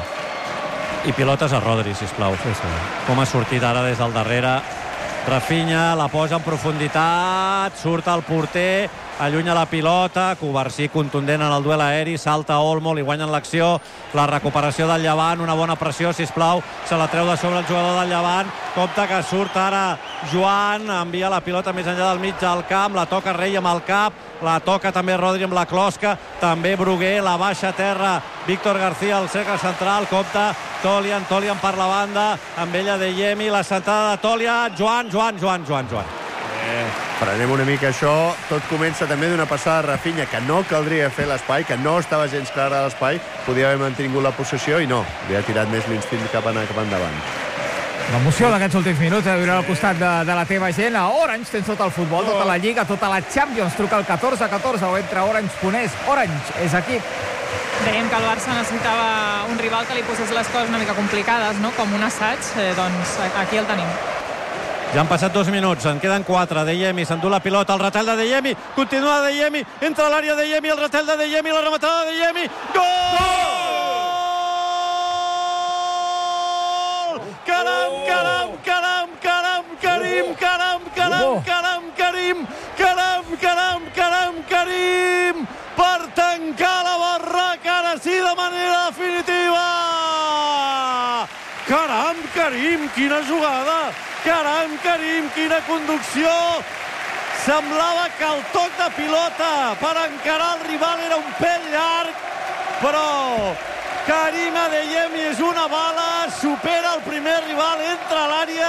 I pilotes a Rodri, sisplau. Sí, sí. Com ha sortit ara des del darrere. Rafinha la posa en profunditat, surt el porter, allunya la pilota, Cubarsí contundent en el duel aeri, salta Olmo, li guanyen l'acció, la recuperació del Llevant, una bona pressió, sisplau, se la treu de sobre el jugador del Llevant, compte que surt ara Joan, envia la pilota més enllà del mig del camp, la toca Rei amb el cap, la toca també Rodri amb la closca, també Bruguer, la baixa a terra, Víctor García, el cercle central, compte, Tolian, Tolian per la banda, amb ella de Yemi, la sentada de Tolian, Joan, Joan, Joan, Joan, Joan. Eh, frenem una mica això. Tot comença també d'una passada de Rafinha, que no caldria fer l'espai, que no estava gens clara a l'espai, podia haver mantingut la possessió i no, li ha tirat més l'instint cap, anar cap endavant. L'emoció d'aquests últims minuts, eh, viure al costat de, de la teva gent. A Orange tens tot el futbol, tota la Lliga, tota la Champions. Truca al catorze catorze o entra a orange punt es. Orange és aquí. Dèiem que el Barça necessitava un rival que li posés les coses una mica complicades, no? Com un assaig, eh, doncs aquí el tenim. Ja han passat dos minuts, en queden quatre. De Yemi s'endú la pilota, el retall de De Yemi, continua De Yemi, entra a l'àrea de Yemi, el retall de De Yemi, la rematada de De Yemi, gol! Caram, caram, caram, caram, Karim, caram, caram, caram, Karim, caram, caram, caram, Karim, per tancar la barraca ara sí de manera definitiva! Caram, Karim, quina jugada! Caram, Karim, quina conducció! Semblava que el toc de pilota per encarar el rival era un pèl llarg, però Karim Adeyemi és una bala, supera el primer rival, entra a l'àrea.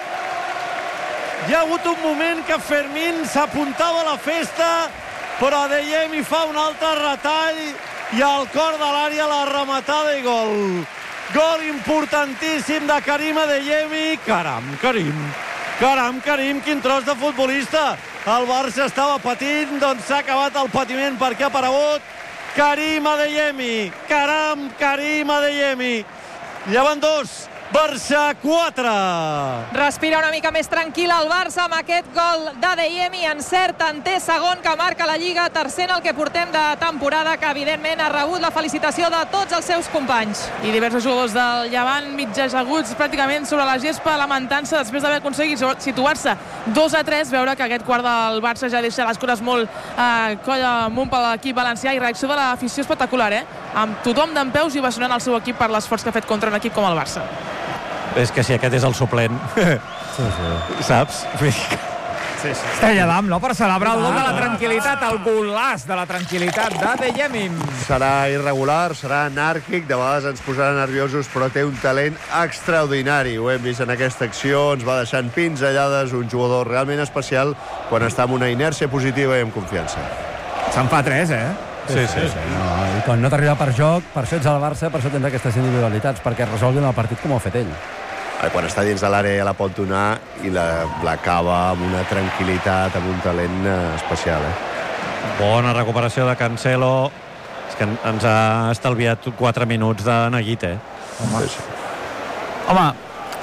Hi ha hagut un moment que Fermín s'apuntava a la festa, però Adeyemi fa un altre retall i al cor de l'àrea la rematada i gol. Gol importantíssim de Karim Adeyemi. Caram, Karim. Caram, Karim, quin tros de futbolista. El Barça estava patint, doncs s'ha acabat el patiment perquè ha aparegut Karim Adeyemi. Caram, Karim Adeyemi. Llevant dos, Barça quatre. Respira una mica més tranquil el Barça amb aquest gol d'Adeyemi. Encerta, en té segon, que marca la Lliga, tercer en el que portem de temporada, que evidentment ha rebut la felicitació de tots els seus companys. I diversos jugadors del Llevant mig ajaguts pràcticament sobre la gespa, lamentant-se després d'haver aconseguit situar-se dos a tres, veure que aquest quart del Barça ja deixa les coses molt eh, coll amunt per l'equip valencià, i reacció de l'afició espectacular, eh? Amb tothom d'empeus i ovacionant el seu equip per l'esforç que ha fet contra un equip com el Barça. És que si aquest és el suplent, Sí, sí. saps? Sí, sí. Estrella d'Am, no? Per celebrar el gol de la tranquil·litat, el golaç de la tranquil·litat d'Adeyemi. Serà irregular, serà anàrquic, de vegades ens posarà nerviosos, però té un talent extraordinari. Ho hem vist en aquesta acció, ens va deixant pinzellades, un jugador realment especial quan està amb una inèrcia positiva i amb confiança. Se'n fa tres, eh? Sí, sí. sí. No, i quan no t'arriba per joc, per això ets al Barça, per això tens aquestes individualitats, perquè resolguin el partit com ho ha fet ell. Quan està dins de l'àrea ja la pot donar i l'acaba amb una tranquil·litat, amb un talent especial. Eh? Bona recuperació de Cancelo. És que ens ha estalviat quatre minuts de neguit, eh? Home, Home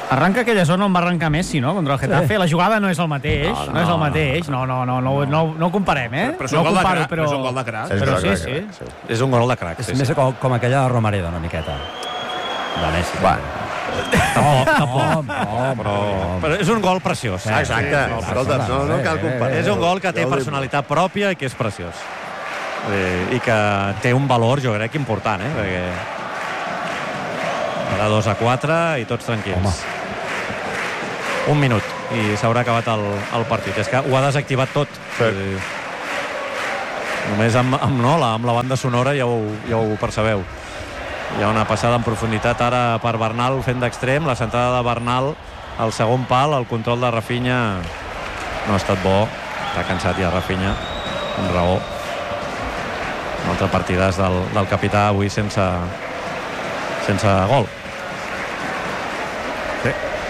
Arranca aquella zona on va arrencar Messi, no?, contra el Getafe. Sí. La jugada no és el mateix, no, no, no és el mateix. No, no, no, no, no, no ho comparem, eh? Però és no un gol de comparo, crac. però... És un gol de crac. Però sí, sí. sí. És un gol de crac. És sí, més sí. com, com aquella de Romareda, una miqueta. De Messi. Va. Tampoc, tampoc. No, però, però és un gol preciós. Exacte. Escolta, no, no cal comparar. És un gol que té personalitat pròpia i que és preciós. I que té un valor, jo crec, important, eh? Perquè de dos a quatre i tots tranquils. Home. Un minut i s'haurà acabat el, el partit. És que ho ha desactivat tot. Sí. Només amb, amb, no, la, amb la banda sonora ja ho, ja ho percebeu. Hi ha una passada en profunditat ara per Bernal fent d'extrem, la centrada de Bernal al segon pal, el control de Rafinha no ha estat bo, està cansat ja Rafinha, amb raó. Un altre partidàs del, del capità avui sense sense gol. Sí.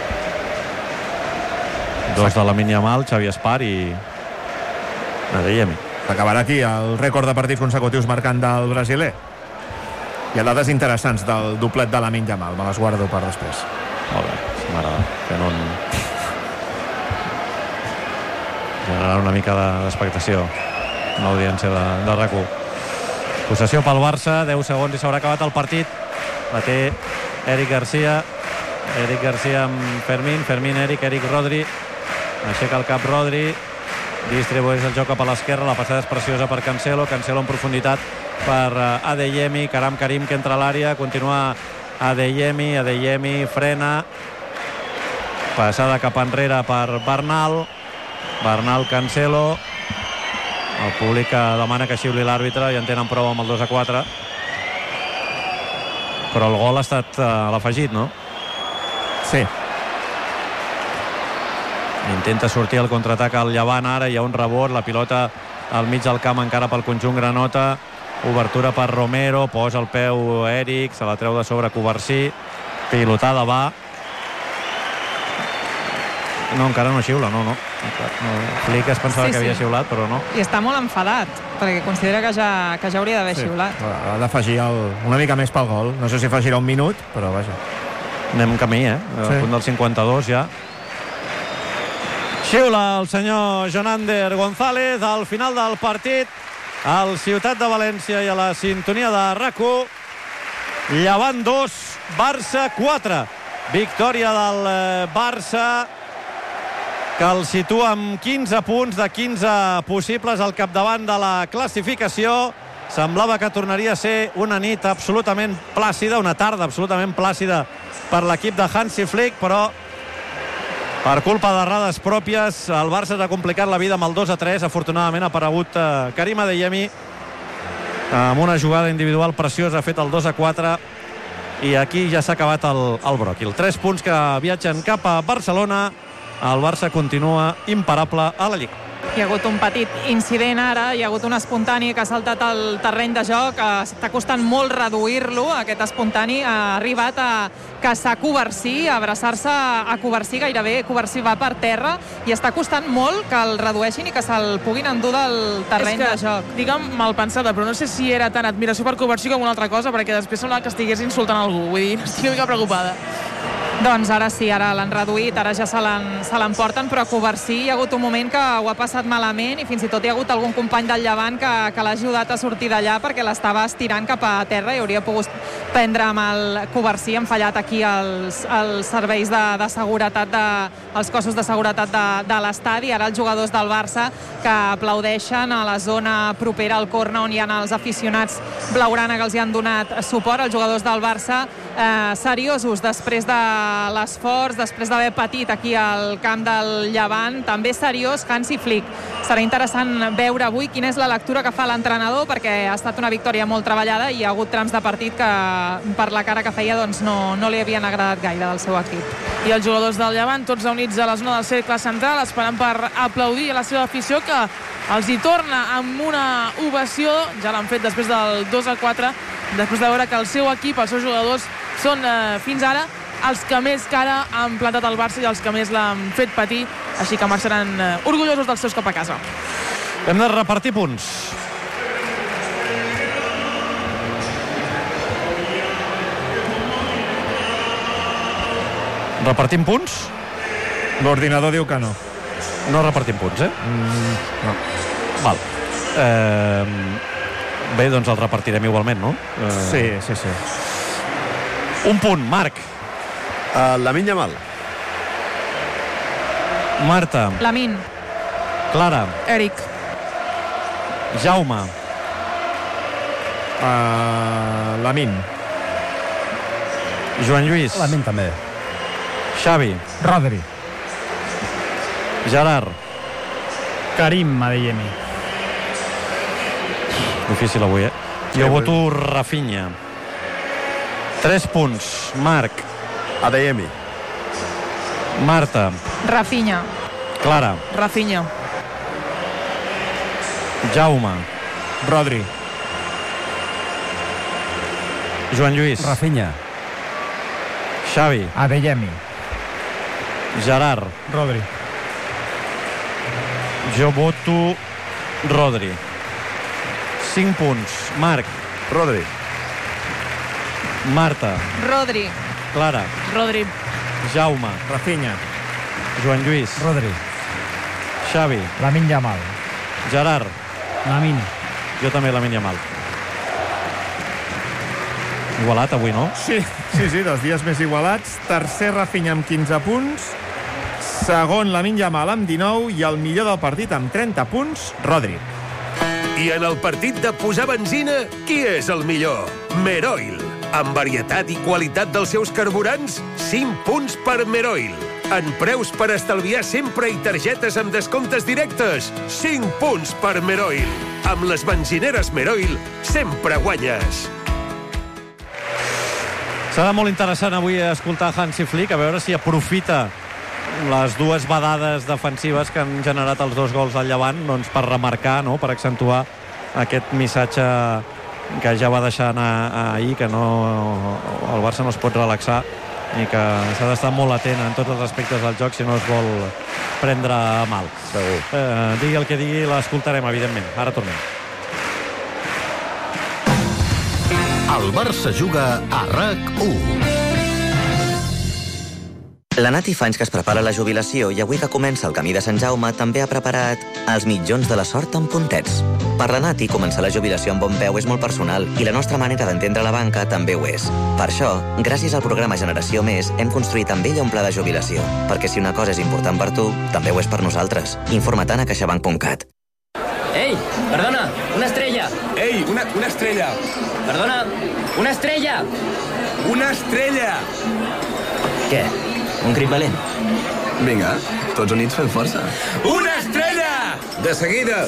Dos de Lamine Yamal, Xavi Espar i Adeyemi. Acabarà aquí el rècord de partits consecutius marcant del brasiler. Hi ha dades interessants del doblet de Lamine Yamal, me les guardo per després. Molt bé, sí, m'agrada. Fent un... generar una mica d'expectació en l'audiència de, de R A C u. Possessió pel Barça, deu segons i s'haurà acabat el partit. La té Eric Garcia. Eric Garcia amb Fermín, Fermín, Eric, Eric, Rodri. Aixeca el cap Rodri. Distribueix el joc cap a l'esquerra. La passada és preciosa per Cancelo. Cancelo en profunditat per Adeyemi. Karam Karim que entra a l'àrea. Continua Adeyemi. Adeyemi frena. Passada cap enrere per Bernal. Bernal, Cancelo. El públic demana que xiuli l'àrbitre i en tenen prou amb el dos a quatre. Però el gol ha estat a l'afegit, no? Sí. Intenta sortir el contraatac al Llevant ara, hi ha un rebot, la pilota al mig del camp encara pel conjunt granota. Obertura per Romero, posa el peu Eric, se la treu de sobre Covarsí. Pilotada va. No, encara no xiula, no, no. Flick es pensava sí, que havia sí. xiulat, però no. I està molt enfadat, perquè considera que ja, que ja hauria d'haver sí. xiulat. Ha d'afegir una mica més pel gol. No sé si afegirà un minut, però vaja. Anem camí, eh? A sí. punt del cinquanta-dos ja. Xiula el senyor Jonander González al final del partit al Ciutat de València i a la sintonia de R A C u. Llevant dos, Barça quatre. Victòria del Barça, que el situa amb quinze punts de quinze possibles al capdavant de la classificació. Semblava que tornaria a ser una nit absolutament plàcida, una tarda absolutament plàcida per l'equip de Hansi Flick, però per culpa d'errades pròpies el Barça s'ha complicat la vida amb el dos a tres. Afortunadament ha aparegut eh, Karim Adeyemi amb una jugada individual preciosa, ha fet el dos a quatre i aquí ja s'ha acabat el, el bròquil. Tres punts que viatgen cap a Barcelona. El Barça continua imparable a la Lliga. Hi ha hagut un petit incident ara, hi ha hagut un espontani que ha saltat al terreny de joc, està costant molt reduir-lo, aquest espontani ha arribat a caçar Covarsí, a abraçar-se a Covarsí, gairebé Covarsí va per terra, i està costant molt que el redueixin i que se'l puguin endur del terreny que, de joc. Digue'm mal pensada, però no sé si era tan admiració per Covarsí com una altra cosa, perquè després semblava que estigués insultant algú, vull dir, estic una mica preocupada. Doncs ara sí, ara l'han reduït, ara ja se l'emporten, però Covarsí hi ha hagut un moment que ho ha passat malament i fins i tot hi ha hagut algun company del Llevant que, que l'ha ajudat a sortir d'allà perquè l'estava estirant cap a terra i hauria pogut prendre amb el Covarsí. Han fallat aquí els, els serveis de, de seguretat, de, els cossos de seguretat de, de l'estadi. Ara els jugadors del Barça que aplaudeixen a la zona propera al corna on hi ha els aficionats blaugrana que els hi han donat suport. Els jugadors del Barça eh, seriosos després de l'esforç, després d'haver patit aquí al camp del Llevant, també seriós Hansi Flick. Serà interessant veure avui quina és la lectura que fa l'entrenador, perquè ha estat una victòria molt treballada i hi ha hagut trams de partit que per la cara que feia doncs no, no li havien agradat gaire del seu equip. I els jugadors del Llevant, tots reunits a la zona del cercle central, esperant per aplaudir a la seva afició, que els hi torna amb una ovació. Ja l'han fet després del dos a quatre, després de veure que el seu equip, els seus jugadors, són eh, fins ara els que més cara han plantat el Barça i els que més l'han fet patir, així que marxaran eh, orgullosos dels seus cap a casa. Hem de repartir punts. Repartim punts? L'ordinador diu que no. No repartim punts, eh? Mm, no. Val. Eh, bé, doncs el repartirem igualment, no? Eh, Sí, sí, sí. Un punt, Marc. Uh, Lamine Yamal. Marta. Lamin. Clara. Eric. Jaume. Uh, Lamin. Joan Lluís. Lamin també. Xavi. Rodri. Gerard. Karim Adeyemi. Difícil avui, eh? Jo voto Rafinha. Tres punts. Marc. Adeyemi. Marta. Rafinha. Clara. Rafinha. Jaume. Rodri. Joan Lluís. Rafinha. Xavi. Adeyemi. Gerard. Rodri. Jo voto Rodri. Cinc punts. Marc. Rodri. Marta. Rodri. Clara. Rodri. Jaume. Rafinha. Joan Lluís. Rodri. Xavi. Lamine Yamal. Gerard. Lamin. Jo també Lamine Yamal. Igualat avui, no? Sí, sí, sí, dels dies més igualats. Tercer Rafinha amb quinze punts. Segon Lamine Yamal amb dinou i el millor del partit amb trenta punts, Rodri. I en el partit de posar benzina, qui és el millor? Meroil. Amb varietat i qualitat dels seus carburants, cinc punts per Meroil. En preus per estalviar sempre i targetes amb descomptes directes, cinc punts per Meroil. Amb les benzineres Meroil, sempre guanyes. Serà molt interessant avui escoltar Hansi Flick, a veure si aprofita les dues badades defensives que han generat els dos gols al Llevant, doncs per remarcar, no? Per accentuar aquest missatge que ja va deixar anar ahir, que no, el Barça no es pot relaxar i que s'ha d'estar molt atent en tots els aspectes del joc si no es vol prendre a mal. Segur. Eh, digui el que digui, l'escoltarem, evidentment. Ara tornem. El Barça juga a RAC u. La Nati fa anys que es prepara la jubilació i avui que comença el camí de Sant Jaume també ha preparat els mitjons de la sort amb puntets. Per la Nati, començar la jubilació amb bon peu és molt personal i la nostra manera d'entendre la banca també ho és. Per això, gràcies al programa Generació Més, hem construït amb ella un pla de jubilació. Perquè si una cosa és important per tu, també ho és per nosaltres. Informa't a caixabank punt cat. Ei, perdona, una estrella. Ei, una, una estrella. Perdona, una estrella. Una estrella. Què? Un crit valent? Vinga, tots units fem força. Una estrella! De seguida!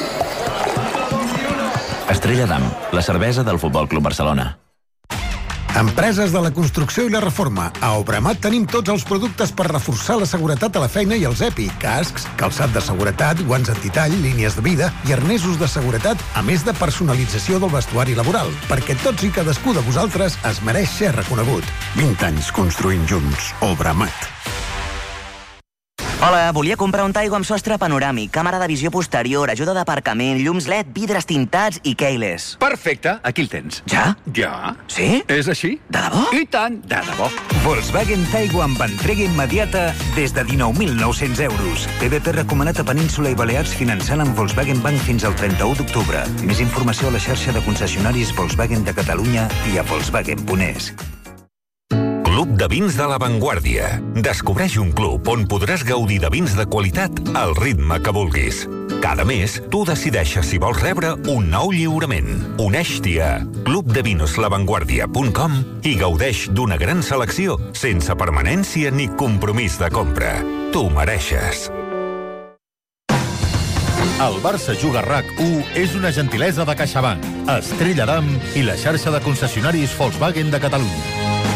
Estrella Damm, la cervesa del Futbol Club Barcelona. Empreses de la construcció i la reforma. A Obramat tenim tots els productes per reforçar la seguretat a la feina i els E P I, cascs, calçat de seguretat, guants antitall, línies de vida i arnesos de seguretat, a més de personalització del vestuari laboral, perquè tots i cadascú de vosaltres es mereix ser reconegut. vint anys construint junts. Obramat. Hola, volia comprar un Taigo amb sostre panoràmic, càmera de visió posterior, ajuda d'aparcament, llums L E D, vidres tintats i keyless. Perfecte, aquí el tens. Ja? Ja. Sí? És així? De debò? I tant, de debò. Volkswagen Taigo amb entrega immediata des de dinou mil nou-cents euros. T D T recomanat a Península i Balears finançant amb Volkswagen Bank fins al trenta-u d'octubre. Més informació a la xarxa de concessionaris Volkswagen de Catalunya i a volkswagen punt es. Club de vins de La Vanguardia. Descobreix un club on podràs gaudir de vins de qualitat al ritme que vulguis. Cada mes, tu decideixes si vols rebre un nou lliurament. Uneix-t'hi a club de vinos la vanguardia punt com i gaudeix d'una gran selecció sense permanència ni compromís de compra. Tu mereixes. El Barça juga RAC u és una gentilesa de CaixaBank, Estrella Damm i la xarxa de concessionaris Volkswagen de Catalunya.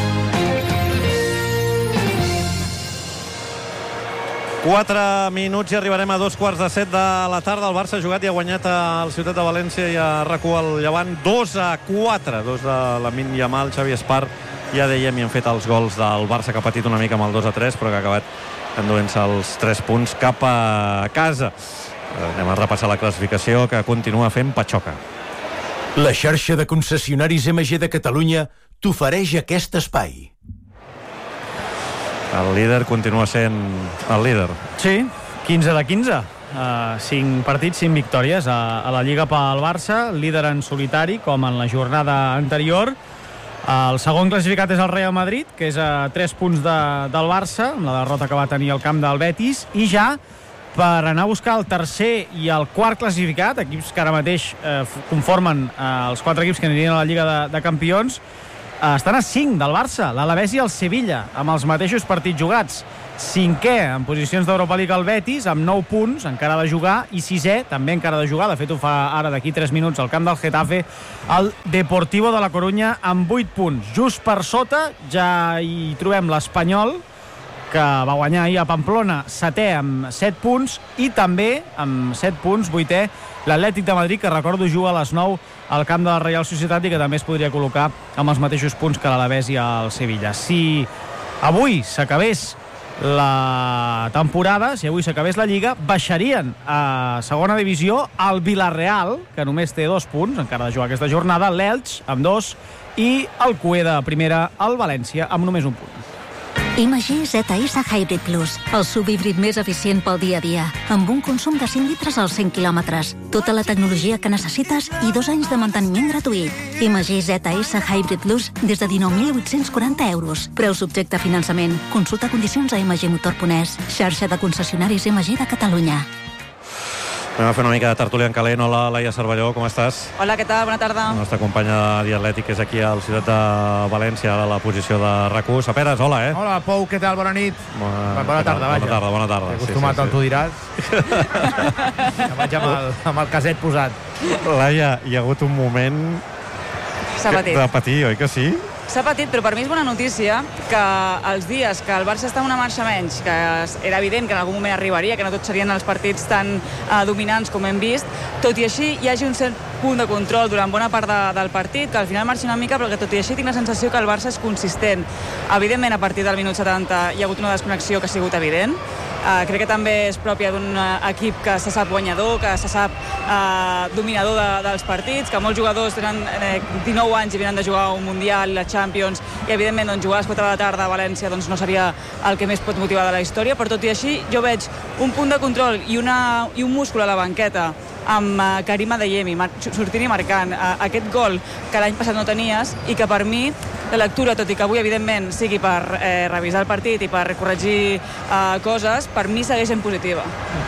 Quatre minuts i arribarem a dos quarts de set de la tarda. El Barça ha jugat i ha guanyat al Ciutat de València i a RAC u al Llevant dos a quatre. Dos de Lamine Yamal, Xavi Espart i Adeyemi han fet els gols del Barça, que ha patit una mica amb el dos a tres, però que ha acabat enduent-se els tres punts cap a casa. Anem a repassar la classificació, que continua fent patxoca. La xarxa de concessionaris M G de Catalunya t'ofereix aquest espai. El líder continua sent el líder. Sí, quinze de quinze. Uh, cinc partits, cinc victòries a, a la Lliga pel Barça, líder en solitari com en la jornada anterior. El segon classificat és el Real Madrid, que és a tres punts de, del Barça, amb la derrota que va tenir al camp del Betis, i ja per anar a buscar el tercer i el quart classificat, equips que ara mateix eh, conformen eh, els quatre equips que anirien a la Lliga de, de Campions, eh, estan a cinc del Barça, l'Alavés i el Sevilla, amb els mateixos partits jugats. Cinquè en posicions d'Europa League el Betis, amb nou punts, encara de jugar, i sisè, també encara de jugar, de fet ho fa ara d'aquí tres minuts al camp del Getafe, el Deportivo de la Corunya amb vuit punts. Just per sota ja hi trobem l'Espanyol, que va guanyar ahir a Pamplona, setè amb set punts, i també amb set punts, vuitè, l'Atlètic de Madrid, que recordo juga a les nou al camp de la Reial Societat i que també es podria col·locar amb els mateixos punts que l'Alavés i el Sevilla. Si avui s'acabés la temporada, si avui s'acabés la Lliga, baixarien a segona divisió el Villarreal, que només té dos punts, encara de jugar aquesta jornada, l'Elx amb dos, i el Cué de primera, el València, amb només un punt. I M G Z S Hybrid Plus, el SUV híbrid més eficient pel dia a dia, amb un consum de cinc litres als cent quilòmetres, tota la tecnologia que necessites i dos anys de manteniment gratuït. I M G Z S Hybrid Plus des de dinou mil vuit-cents quaranta euros. Preu subjecte a finançament. Consulta condicions a mgmotor punt es, xarxa de concessionaris M G de Catalunya. Anem a fer una mica de tertúlia en calent. Hola, Laia Cervelló, com estàs? Hola, què tal? Bona tarda. La nostra companya de Diatlètic, que és aquí al Ciutat de València, ara a la posició de R A C U. Saperes, hola, eh? Hola, Pou, què tal? Bona nit. Bona, bona tarda, vaja. Bona tarda, bona tarda. T'he acostumat, sí, sí, sí. Tu diràs. Ja vaig amb el, amb el caset posat. Laia, hi ha hagut un moment de patir, oi que sí? S'ha patit, però per mi és bona notícia que els dies que el Barça està en una marxa menys, que era evident que en algun moment arribaria, que no tots serien els partits tan eh, dominants com hem vist, tot i així hi hagi un cert punt de control durant bona part de, del partit, que al final marxi una mica, però que tot i així tinc la sensació que el Barça és consistent. Evidentment, a partir del minut setanta hi ha hagut una desconnexió que ha sigut evident. Uh, crec que també és pròpia d'un uh, equip que se sap guanyador, que se sap uh, dominador de, dels partits, que molts jugadors tenen eh, dinou anys i venen de jugar un Mundial, la Champions, i evidentment doncs, jugar a les quatre de la tarda a València doncs, no seria el que més pot motivar de la història, però tot i així jo veig un punt de control i, una, i un múscul a la banqueta amb uh, Karim Adeyemi sortint i marcant uh, aquest gol que l'any passat no tenies, i que per mi la lectura, tot i que avui evidentment sigui per eh, revisar el partit i per corregir eh, coses, per mi segueix sent positiva.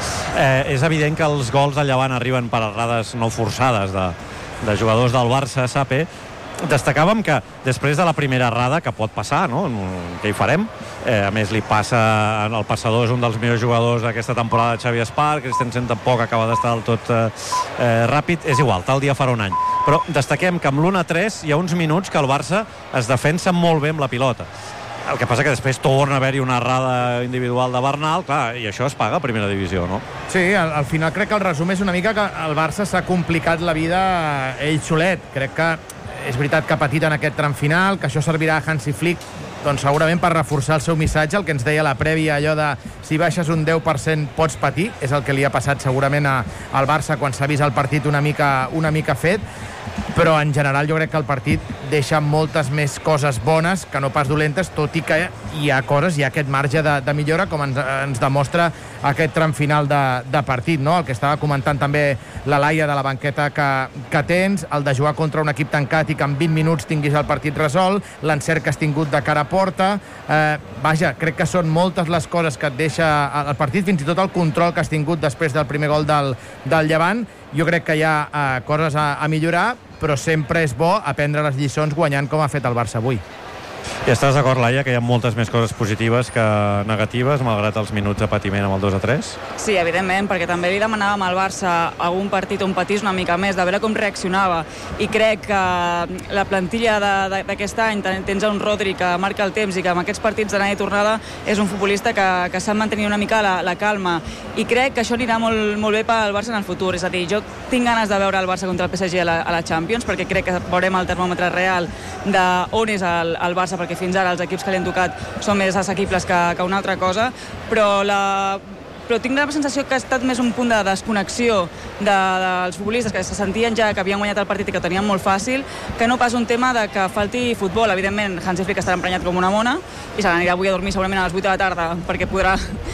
Eh, és evident que els gols del Llevant arriben per errades no forçades de, de jugadors del Barça, Sape. Destacàvem que després de la primera errada, que pot passar, no? Què hi farem? Eh, a més, li passa el passador, és un dels millors jugadors d'aquesta temporada, Xavi Espar. Christensen tampoc acaba d'estar del tot eh, eh, ràpid. És igual, tal dia farà un any. Però destaquem que amb l'u a tres hi ha uns minuts que el Barça es defensa molt bé amb la pilota. El que passa que després torna a haver-hi una errada individual de Bernal, clar, i això es paga a primera divisió, no? Sí, al, al final crec que el resum és una mica que el Barça s'ha complicat la vida ell solet. Crec que és veritat que ha patit en aquest tram final, que això servirà a Hansi Flick doncs segurament per reforçar el seu missatge, el que ens deia la prèvia, allò de si baixes un deu per cent pots patir, és el que li ha passat segurament a, al Barça quan s'ha vist el partit una mica, una mica fet, però en general jo crec que el partit deixa moltes més coses bones que no pas dolentes, tot i que hi ha coses, hi ha aquest marge de, de millora, com ens, ens demostra aquest tram final de, de partit, no? El que estava comentant també la Laia de la banqueta que, que tens, el de jugar contra un equip tancat i que en vint minuts tinguis el partit resolt, l'encert que has tingut de cara a porta, eh, vaja, crec que són moltes les coses que et deixa el partit, fins i tot el control que has tingut després del primer gol del, del Llevant. Jo crec que hi ha eh, coses a, a millorar, però sempre és bo aprendre les lliçons guanyant com ha fet el Barça avui. I estàs d'acord, Laia, que hi ha moltes més coses positives que negatives, malgrat els minuts de patiment amb el dos a tres? Sí, evidentment, perquè també li demanàvem al Barça algun partit on patís una mica més, de veure com reaccionava. I crec que la plantilla d'aquest any, tens un Rodri que marca el temps i que amb aquests partits d'anada i tornada és un futbolista que, que sap mantenir una mica la, la calma. I crec que això anirà molt, molt bé pel Barça en el futur. És a dir, jo tinc ganes de veure el Barça contra el P S G a la, a la Champions, perquè crec que veurem el termòmetre real d'on és el, el Barça, perquè fins ara els equips que li han tocat són més assequibles que, que una altra cosa, però, la, però tinc la sensació que ha estat més un punt de desconnexió de, dels futbolistes que se sentien ja que havien guanyat el partit i que tenien molt fàcil, que no pas un tema de que falti futbol. Evidentment, Hansi Flick estarà emprenyat com una mona i se n'anirà avui a dormir segurament a les vuit de la tarda perquè podrà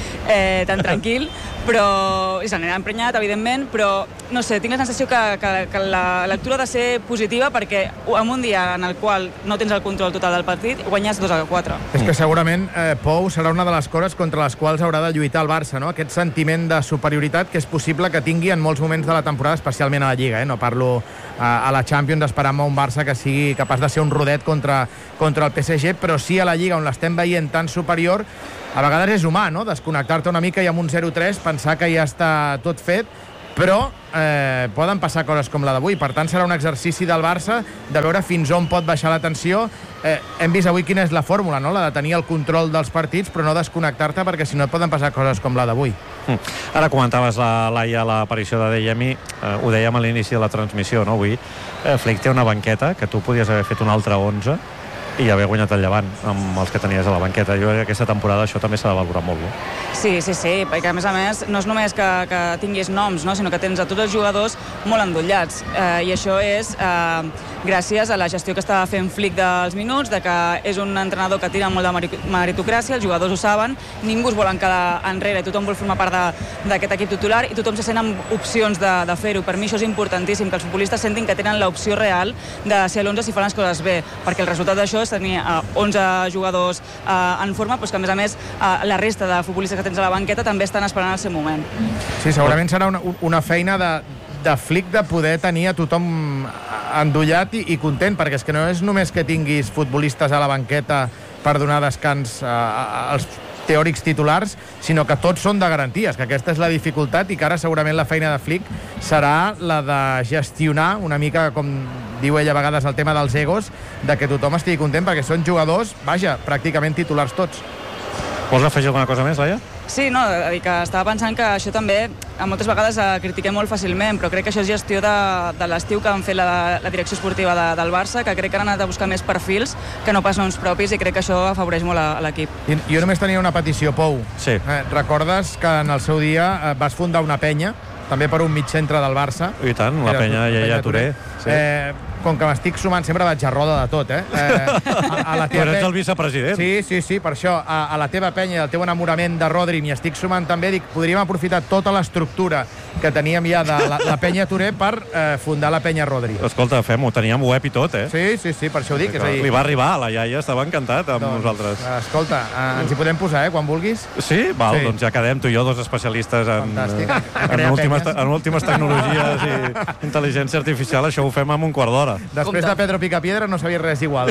eh, tan tranquil, però i se n'anirà emprenyat, evidentment, però no sé, tinc la sensació que, que, que la lectura ha de ser positiva perquè en un dia en el qual no tens el control total del partit guanyes dos a quatre. És que segurament eh, Pou serà una de les coses contra les quals haurà de lluitar el Barça, no? Aquest sentiment de superioritat que és possible que tingui en molts moments de la temporada, especialment a la Lliga, eh? No parlo a, a la Champions esperant un Barça que sigui capaç de ser un rodet contra, contra el P S G, però sí a la Lliga on l'estem veient tan superior, a vegades és humà, no? Desconnectar-te una mica i amb un zero tres pensar que ja està tot fet, però eh, poden passar coses com la d'avui. Per tant, serà un exercici del Barça de veure fins on pot baixar la tensió. Eh, hem vist avui quina és la fórmula, no? La de tenir el control dels partits, però no desconnectar-te, perquè si no et poden passar coses com la d'avui. Mm. Ara comentaves, la Laia, l'aparició de Deyemi, eh, ho dèiem a l'inici de la transmissió, no? Avui eh, Flick té una banqueta que tu podies haver fet un altre onze i haver guanyat el Llevant amb els que tenies a la banqueta. Jo crec que aquesta temporada això també s'ha de valorar molt, no? Sí, sí, sí, perquè a més a més no és només que, que tinguis noms, no? Sinó que tens a tots els jugadors molt endollats, eh, i això és eh, gràcies a la gestió que està fent Flick dels minuts, de que és un entrenador que tira molt de meritocràcia, els jugadors ho saben, ningú es volen quedar enrere, tothom vol formar part d'aquest equip titular i tothom se sent amb opcions de, de fer-ho. Per mi això és importantíssim, que els futbolistes sentin que tenen l'opció real de ser a l'onze si fan les coses bé, perquè el resultat d'això és tenir uh, onze jugadors uh, en forma, però que a més a més uh, la resta de futbolistes que tens a la banqueta també estan esperant el seu moment. Sí, segurament serà una, una feina de, de Flick de poder tenir a tothom endollat i, i content, perquè és que no és només que tinguis futbolistes a la banqueta per donar descans uh, als teòrics titulars, sinó que tots són de garanties, que aquesta és la dificultat i que ara segurament la feina de Flick serà la de gestionar una mica, com diu ell a vegades, el tema dels egos, de que tothom estigui content, perquè són jugadors, vaja, pràcticament titulars tots. Vols afegir alguna cosa més, Laia? Sí, no, que estava pensant que això també moltes vegades eh, critiquem molt fàcilment, però crec que això és gestió de, de l'estiu que han fet la, la direcció esportiva de, del Barça, que crec que han anat a buscar més perfils que no pas noms propis, i crec que això afavoreix molt a, a l'equip. I, jo només tenia una petició, Pou. Sí. Eh, recordes que en el seu dia eh, vas fundar una penya, també per un mig centre del Barça? I tant, la Era, penya Iaia Touré. Sí. Eh, com que m'estic sumant, sempre vaig a roda de tot, eh? eh a, a la teva Però ets el vicepresident. Sí, sí, sí, per això, a, a la teva penya i al teu enamorament de Rodri m'hi estic sumant també, dic, podríem aprofitar tota l'estructura que teníem ja de la, la penya Touré per eh, fundar la penya Rodri. Escolta, fem-ho, teníem web i tot, eh? Sí, sí, sí, per això ho dic. És a dir... Li va arribar, la Iaia estava encantat amb doncs, nosaltres. Escolta, eh, ens hi podem posar, eh, quan vulguis? Sí? Val, sí. Doncs ja quedem tu i jo, dos especialistes en, Fantàstic. en, últimes, en últimes tecnologies i intel·ligència artificial, això ho fem en un quart d'hora. Després de Pedro Picapiedra no sabia res igual.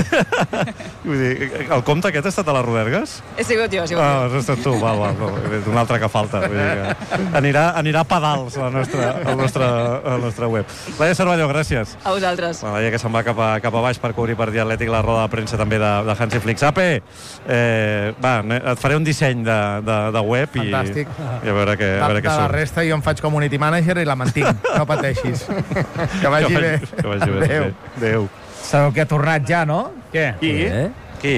Vull dir, el compte aquest ha estat a les Rodergues? He sigut jo, he sigut ah, jo. Has estat tu, val, val, no, un altre que falta. Vull dir que anirà, anirà a pedals a la nostra, al nostre, al nostre web. Laia Cervelló, gràcies. A vosaltres. La Laia que se'n va cap a, cap a baix per cobrir per dir Atlètic la roda de premsa també de, de Hansi Flick. Sape, eh, va, et faré un disseny de, de, de web i, Fantàstic. i a veure què, a veure què surt. De la resta jo em faig community manager i la mantinc, no pateixis. Que vagi bé. Que vagi bé. Adéu. Adéu. Sabeu que ha tornat ja, no? Què? Qui? Eh? Qui?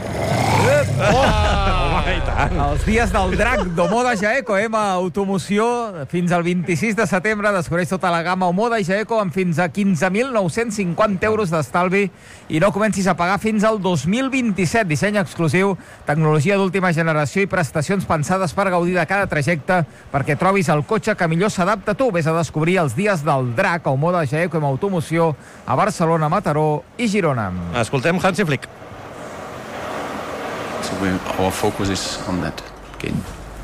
Oh! Home, i tant. Els dies del drac d'Omoda Jaeco, Ema Automoció, fins al vint-i-sis de setembre descobreix tota la gamma Omoda Jaeco amb fins a quinze mil nou-cents cinquanta euros d'estalvi i no comencis a pagar fins al dos mil vint-i-set. Disseny exclusiu, tecnologia d'última generació i prestacions pensades per gaudir de cada trajecte perquè trobis el cotxe que millor s'adapta a tu. Vés a descobrir els dies del drac a Omoda Jaeco Ema Automoció a Barcelona, Mataró i Girona. Escoltem Hansi Flick. So we, our focus is on that game.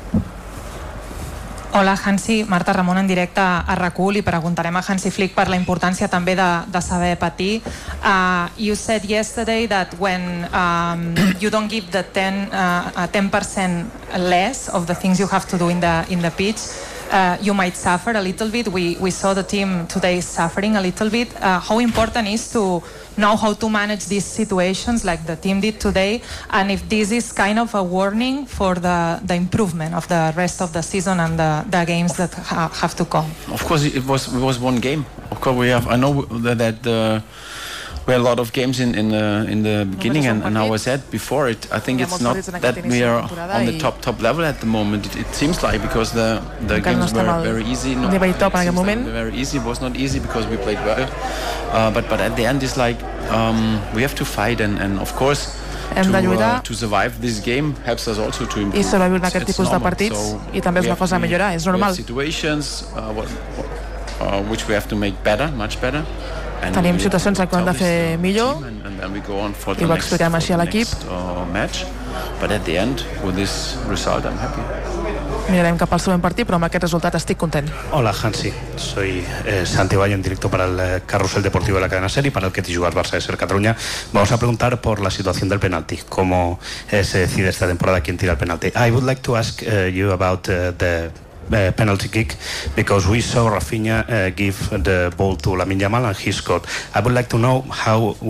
Hola, Hansi. Marta Ramon en directe a RAC u. Li preguntarem a Hansi Flick per la importància també de, de saber patir. Uh, you said yesterday that when um, you don't give the ten, uh, ten percent less of the things you have to do in the, in the pitch, Uh, you might suffer a little bit. We, we saw the team today suffering a little bit. Uh, how important is to know how to manage these situations like the team did today, and if this is kind of a warning for the, the improvement of the rest of the season and the, the games that ha- have to come? Of course, it was it was one game. Of course, we have. I know that, that uh, We had a lot of games in, in, the, in the beginning, and, and how I said before, it, I think it's not that we are on the top, top level at the moment. It, it seems like, because the, the games were very easy. No, nivell top en aquest moment. Like very easy. It was not easy because we played well. Uh, but, but at the end, it's like um, we have to fight, and, and of course, hem de lluitar to, uh, to survive this game helps us also to improve. I sobreviure en aquest tipus de partits, so i també és una cosa a millorar, és normal. Situations uh, what, uh, which we have to make better, much better. And tenim situacions que hem de fer millor and, and then we go on for i ho expliquem així a l'equip. Uh, match. But at the end, with this result, I'm happy. Mirarem cap al següent partit, pero amb aquest resultat estic content. Hola, Hansi. Soy eh, Santi Valle, en directo para el eh, Carrusel Deportivo de la cadena SER y para el que te jugas Barça de Ser Cataluña. Vamos a preguntar por la situación del penalti, cómo eh, se decide esta temporada quién tira el penalti. I would like to ask uh, you about uh, the Uh, penalty kick, because we saw Rafinha uh, give the ball to Lamine Yamal and he scored. I would like to know how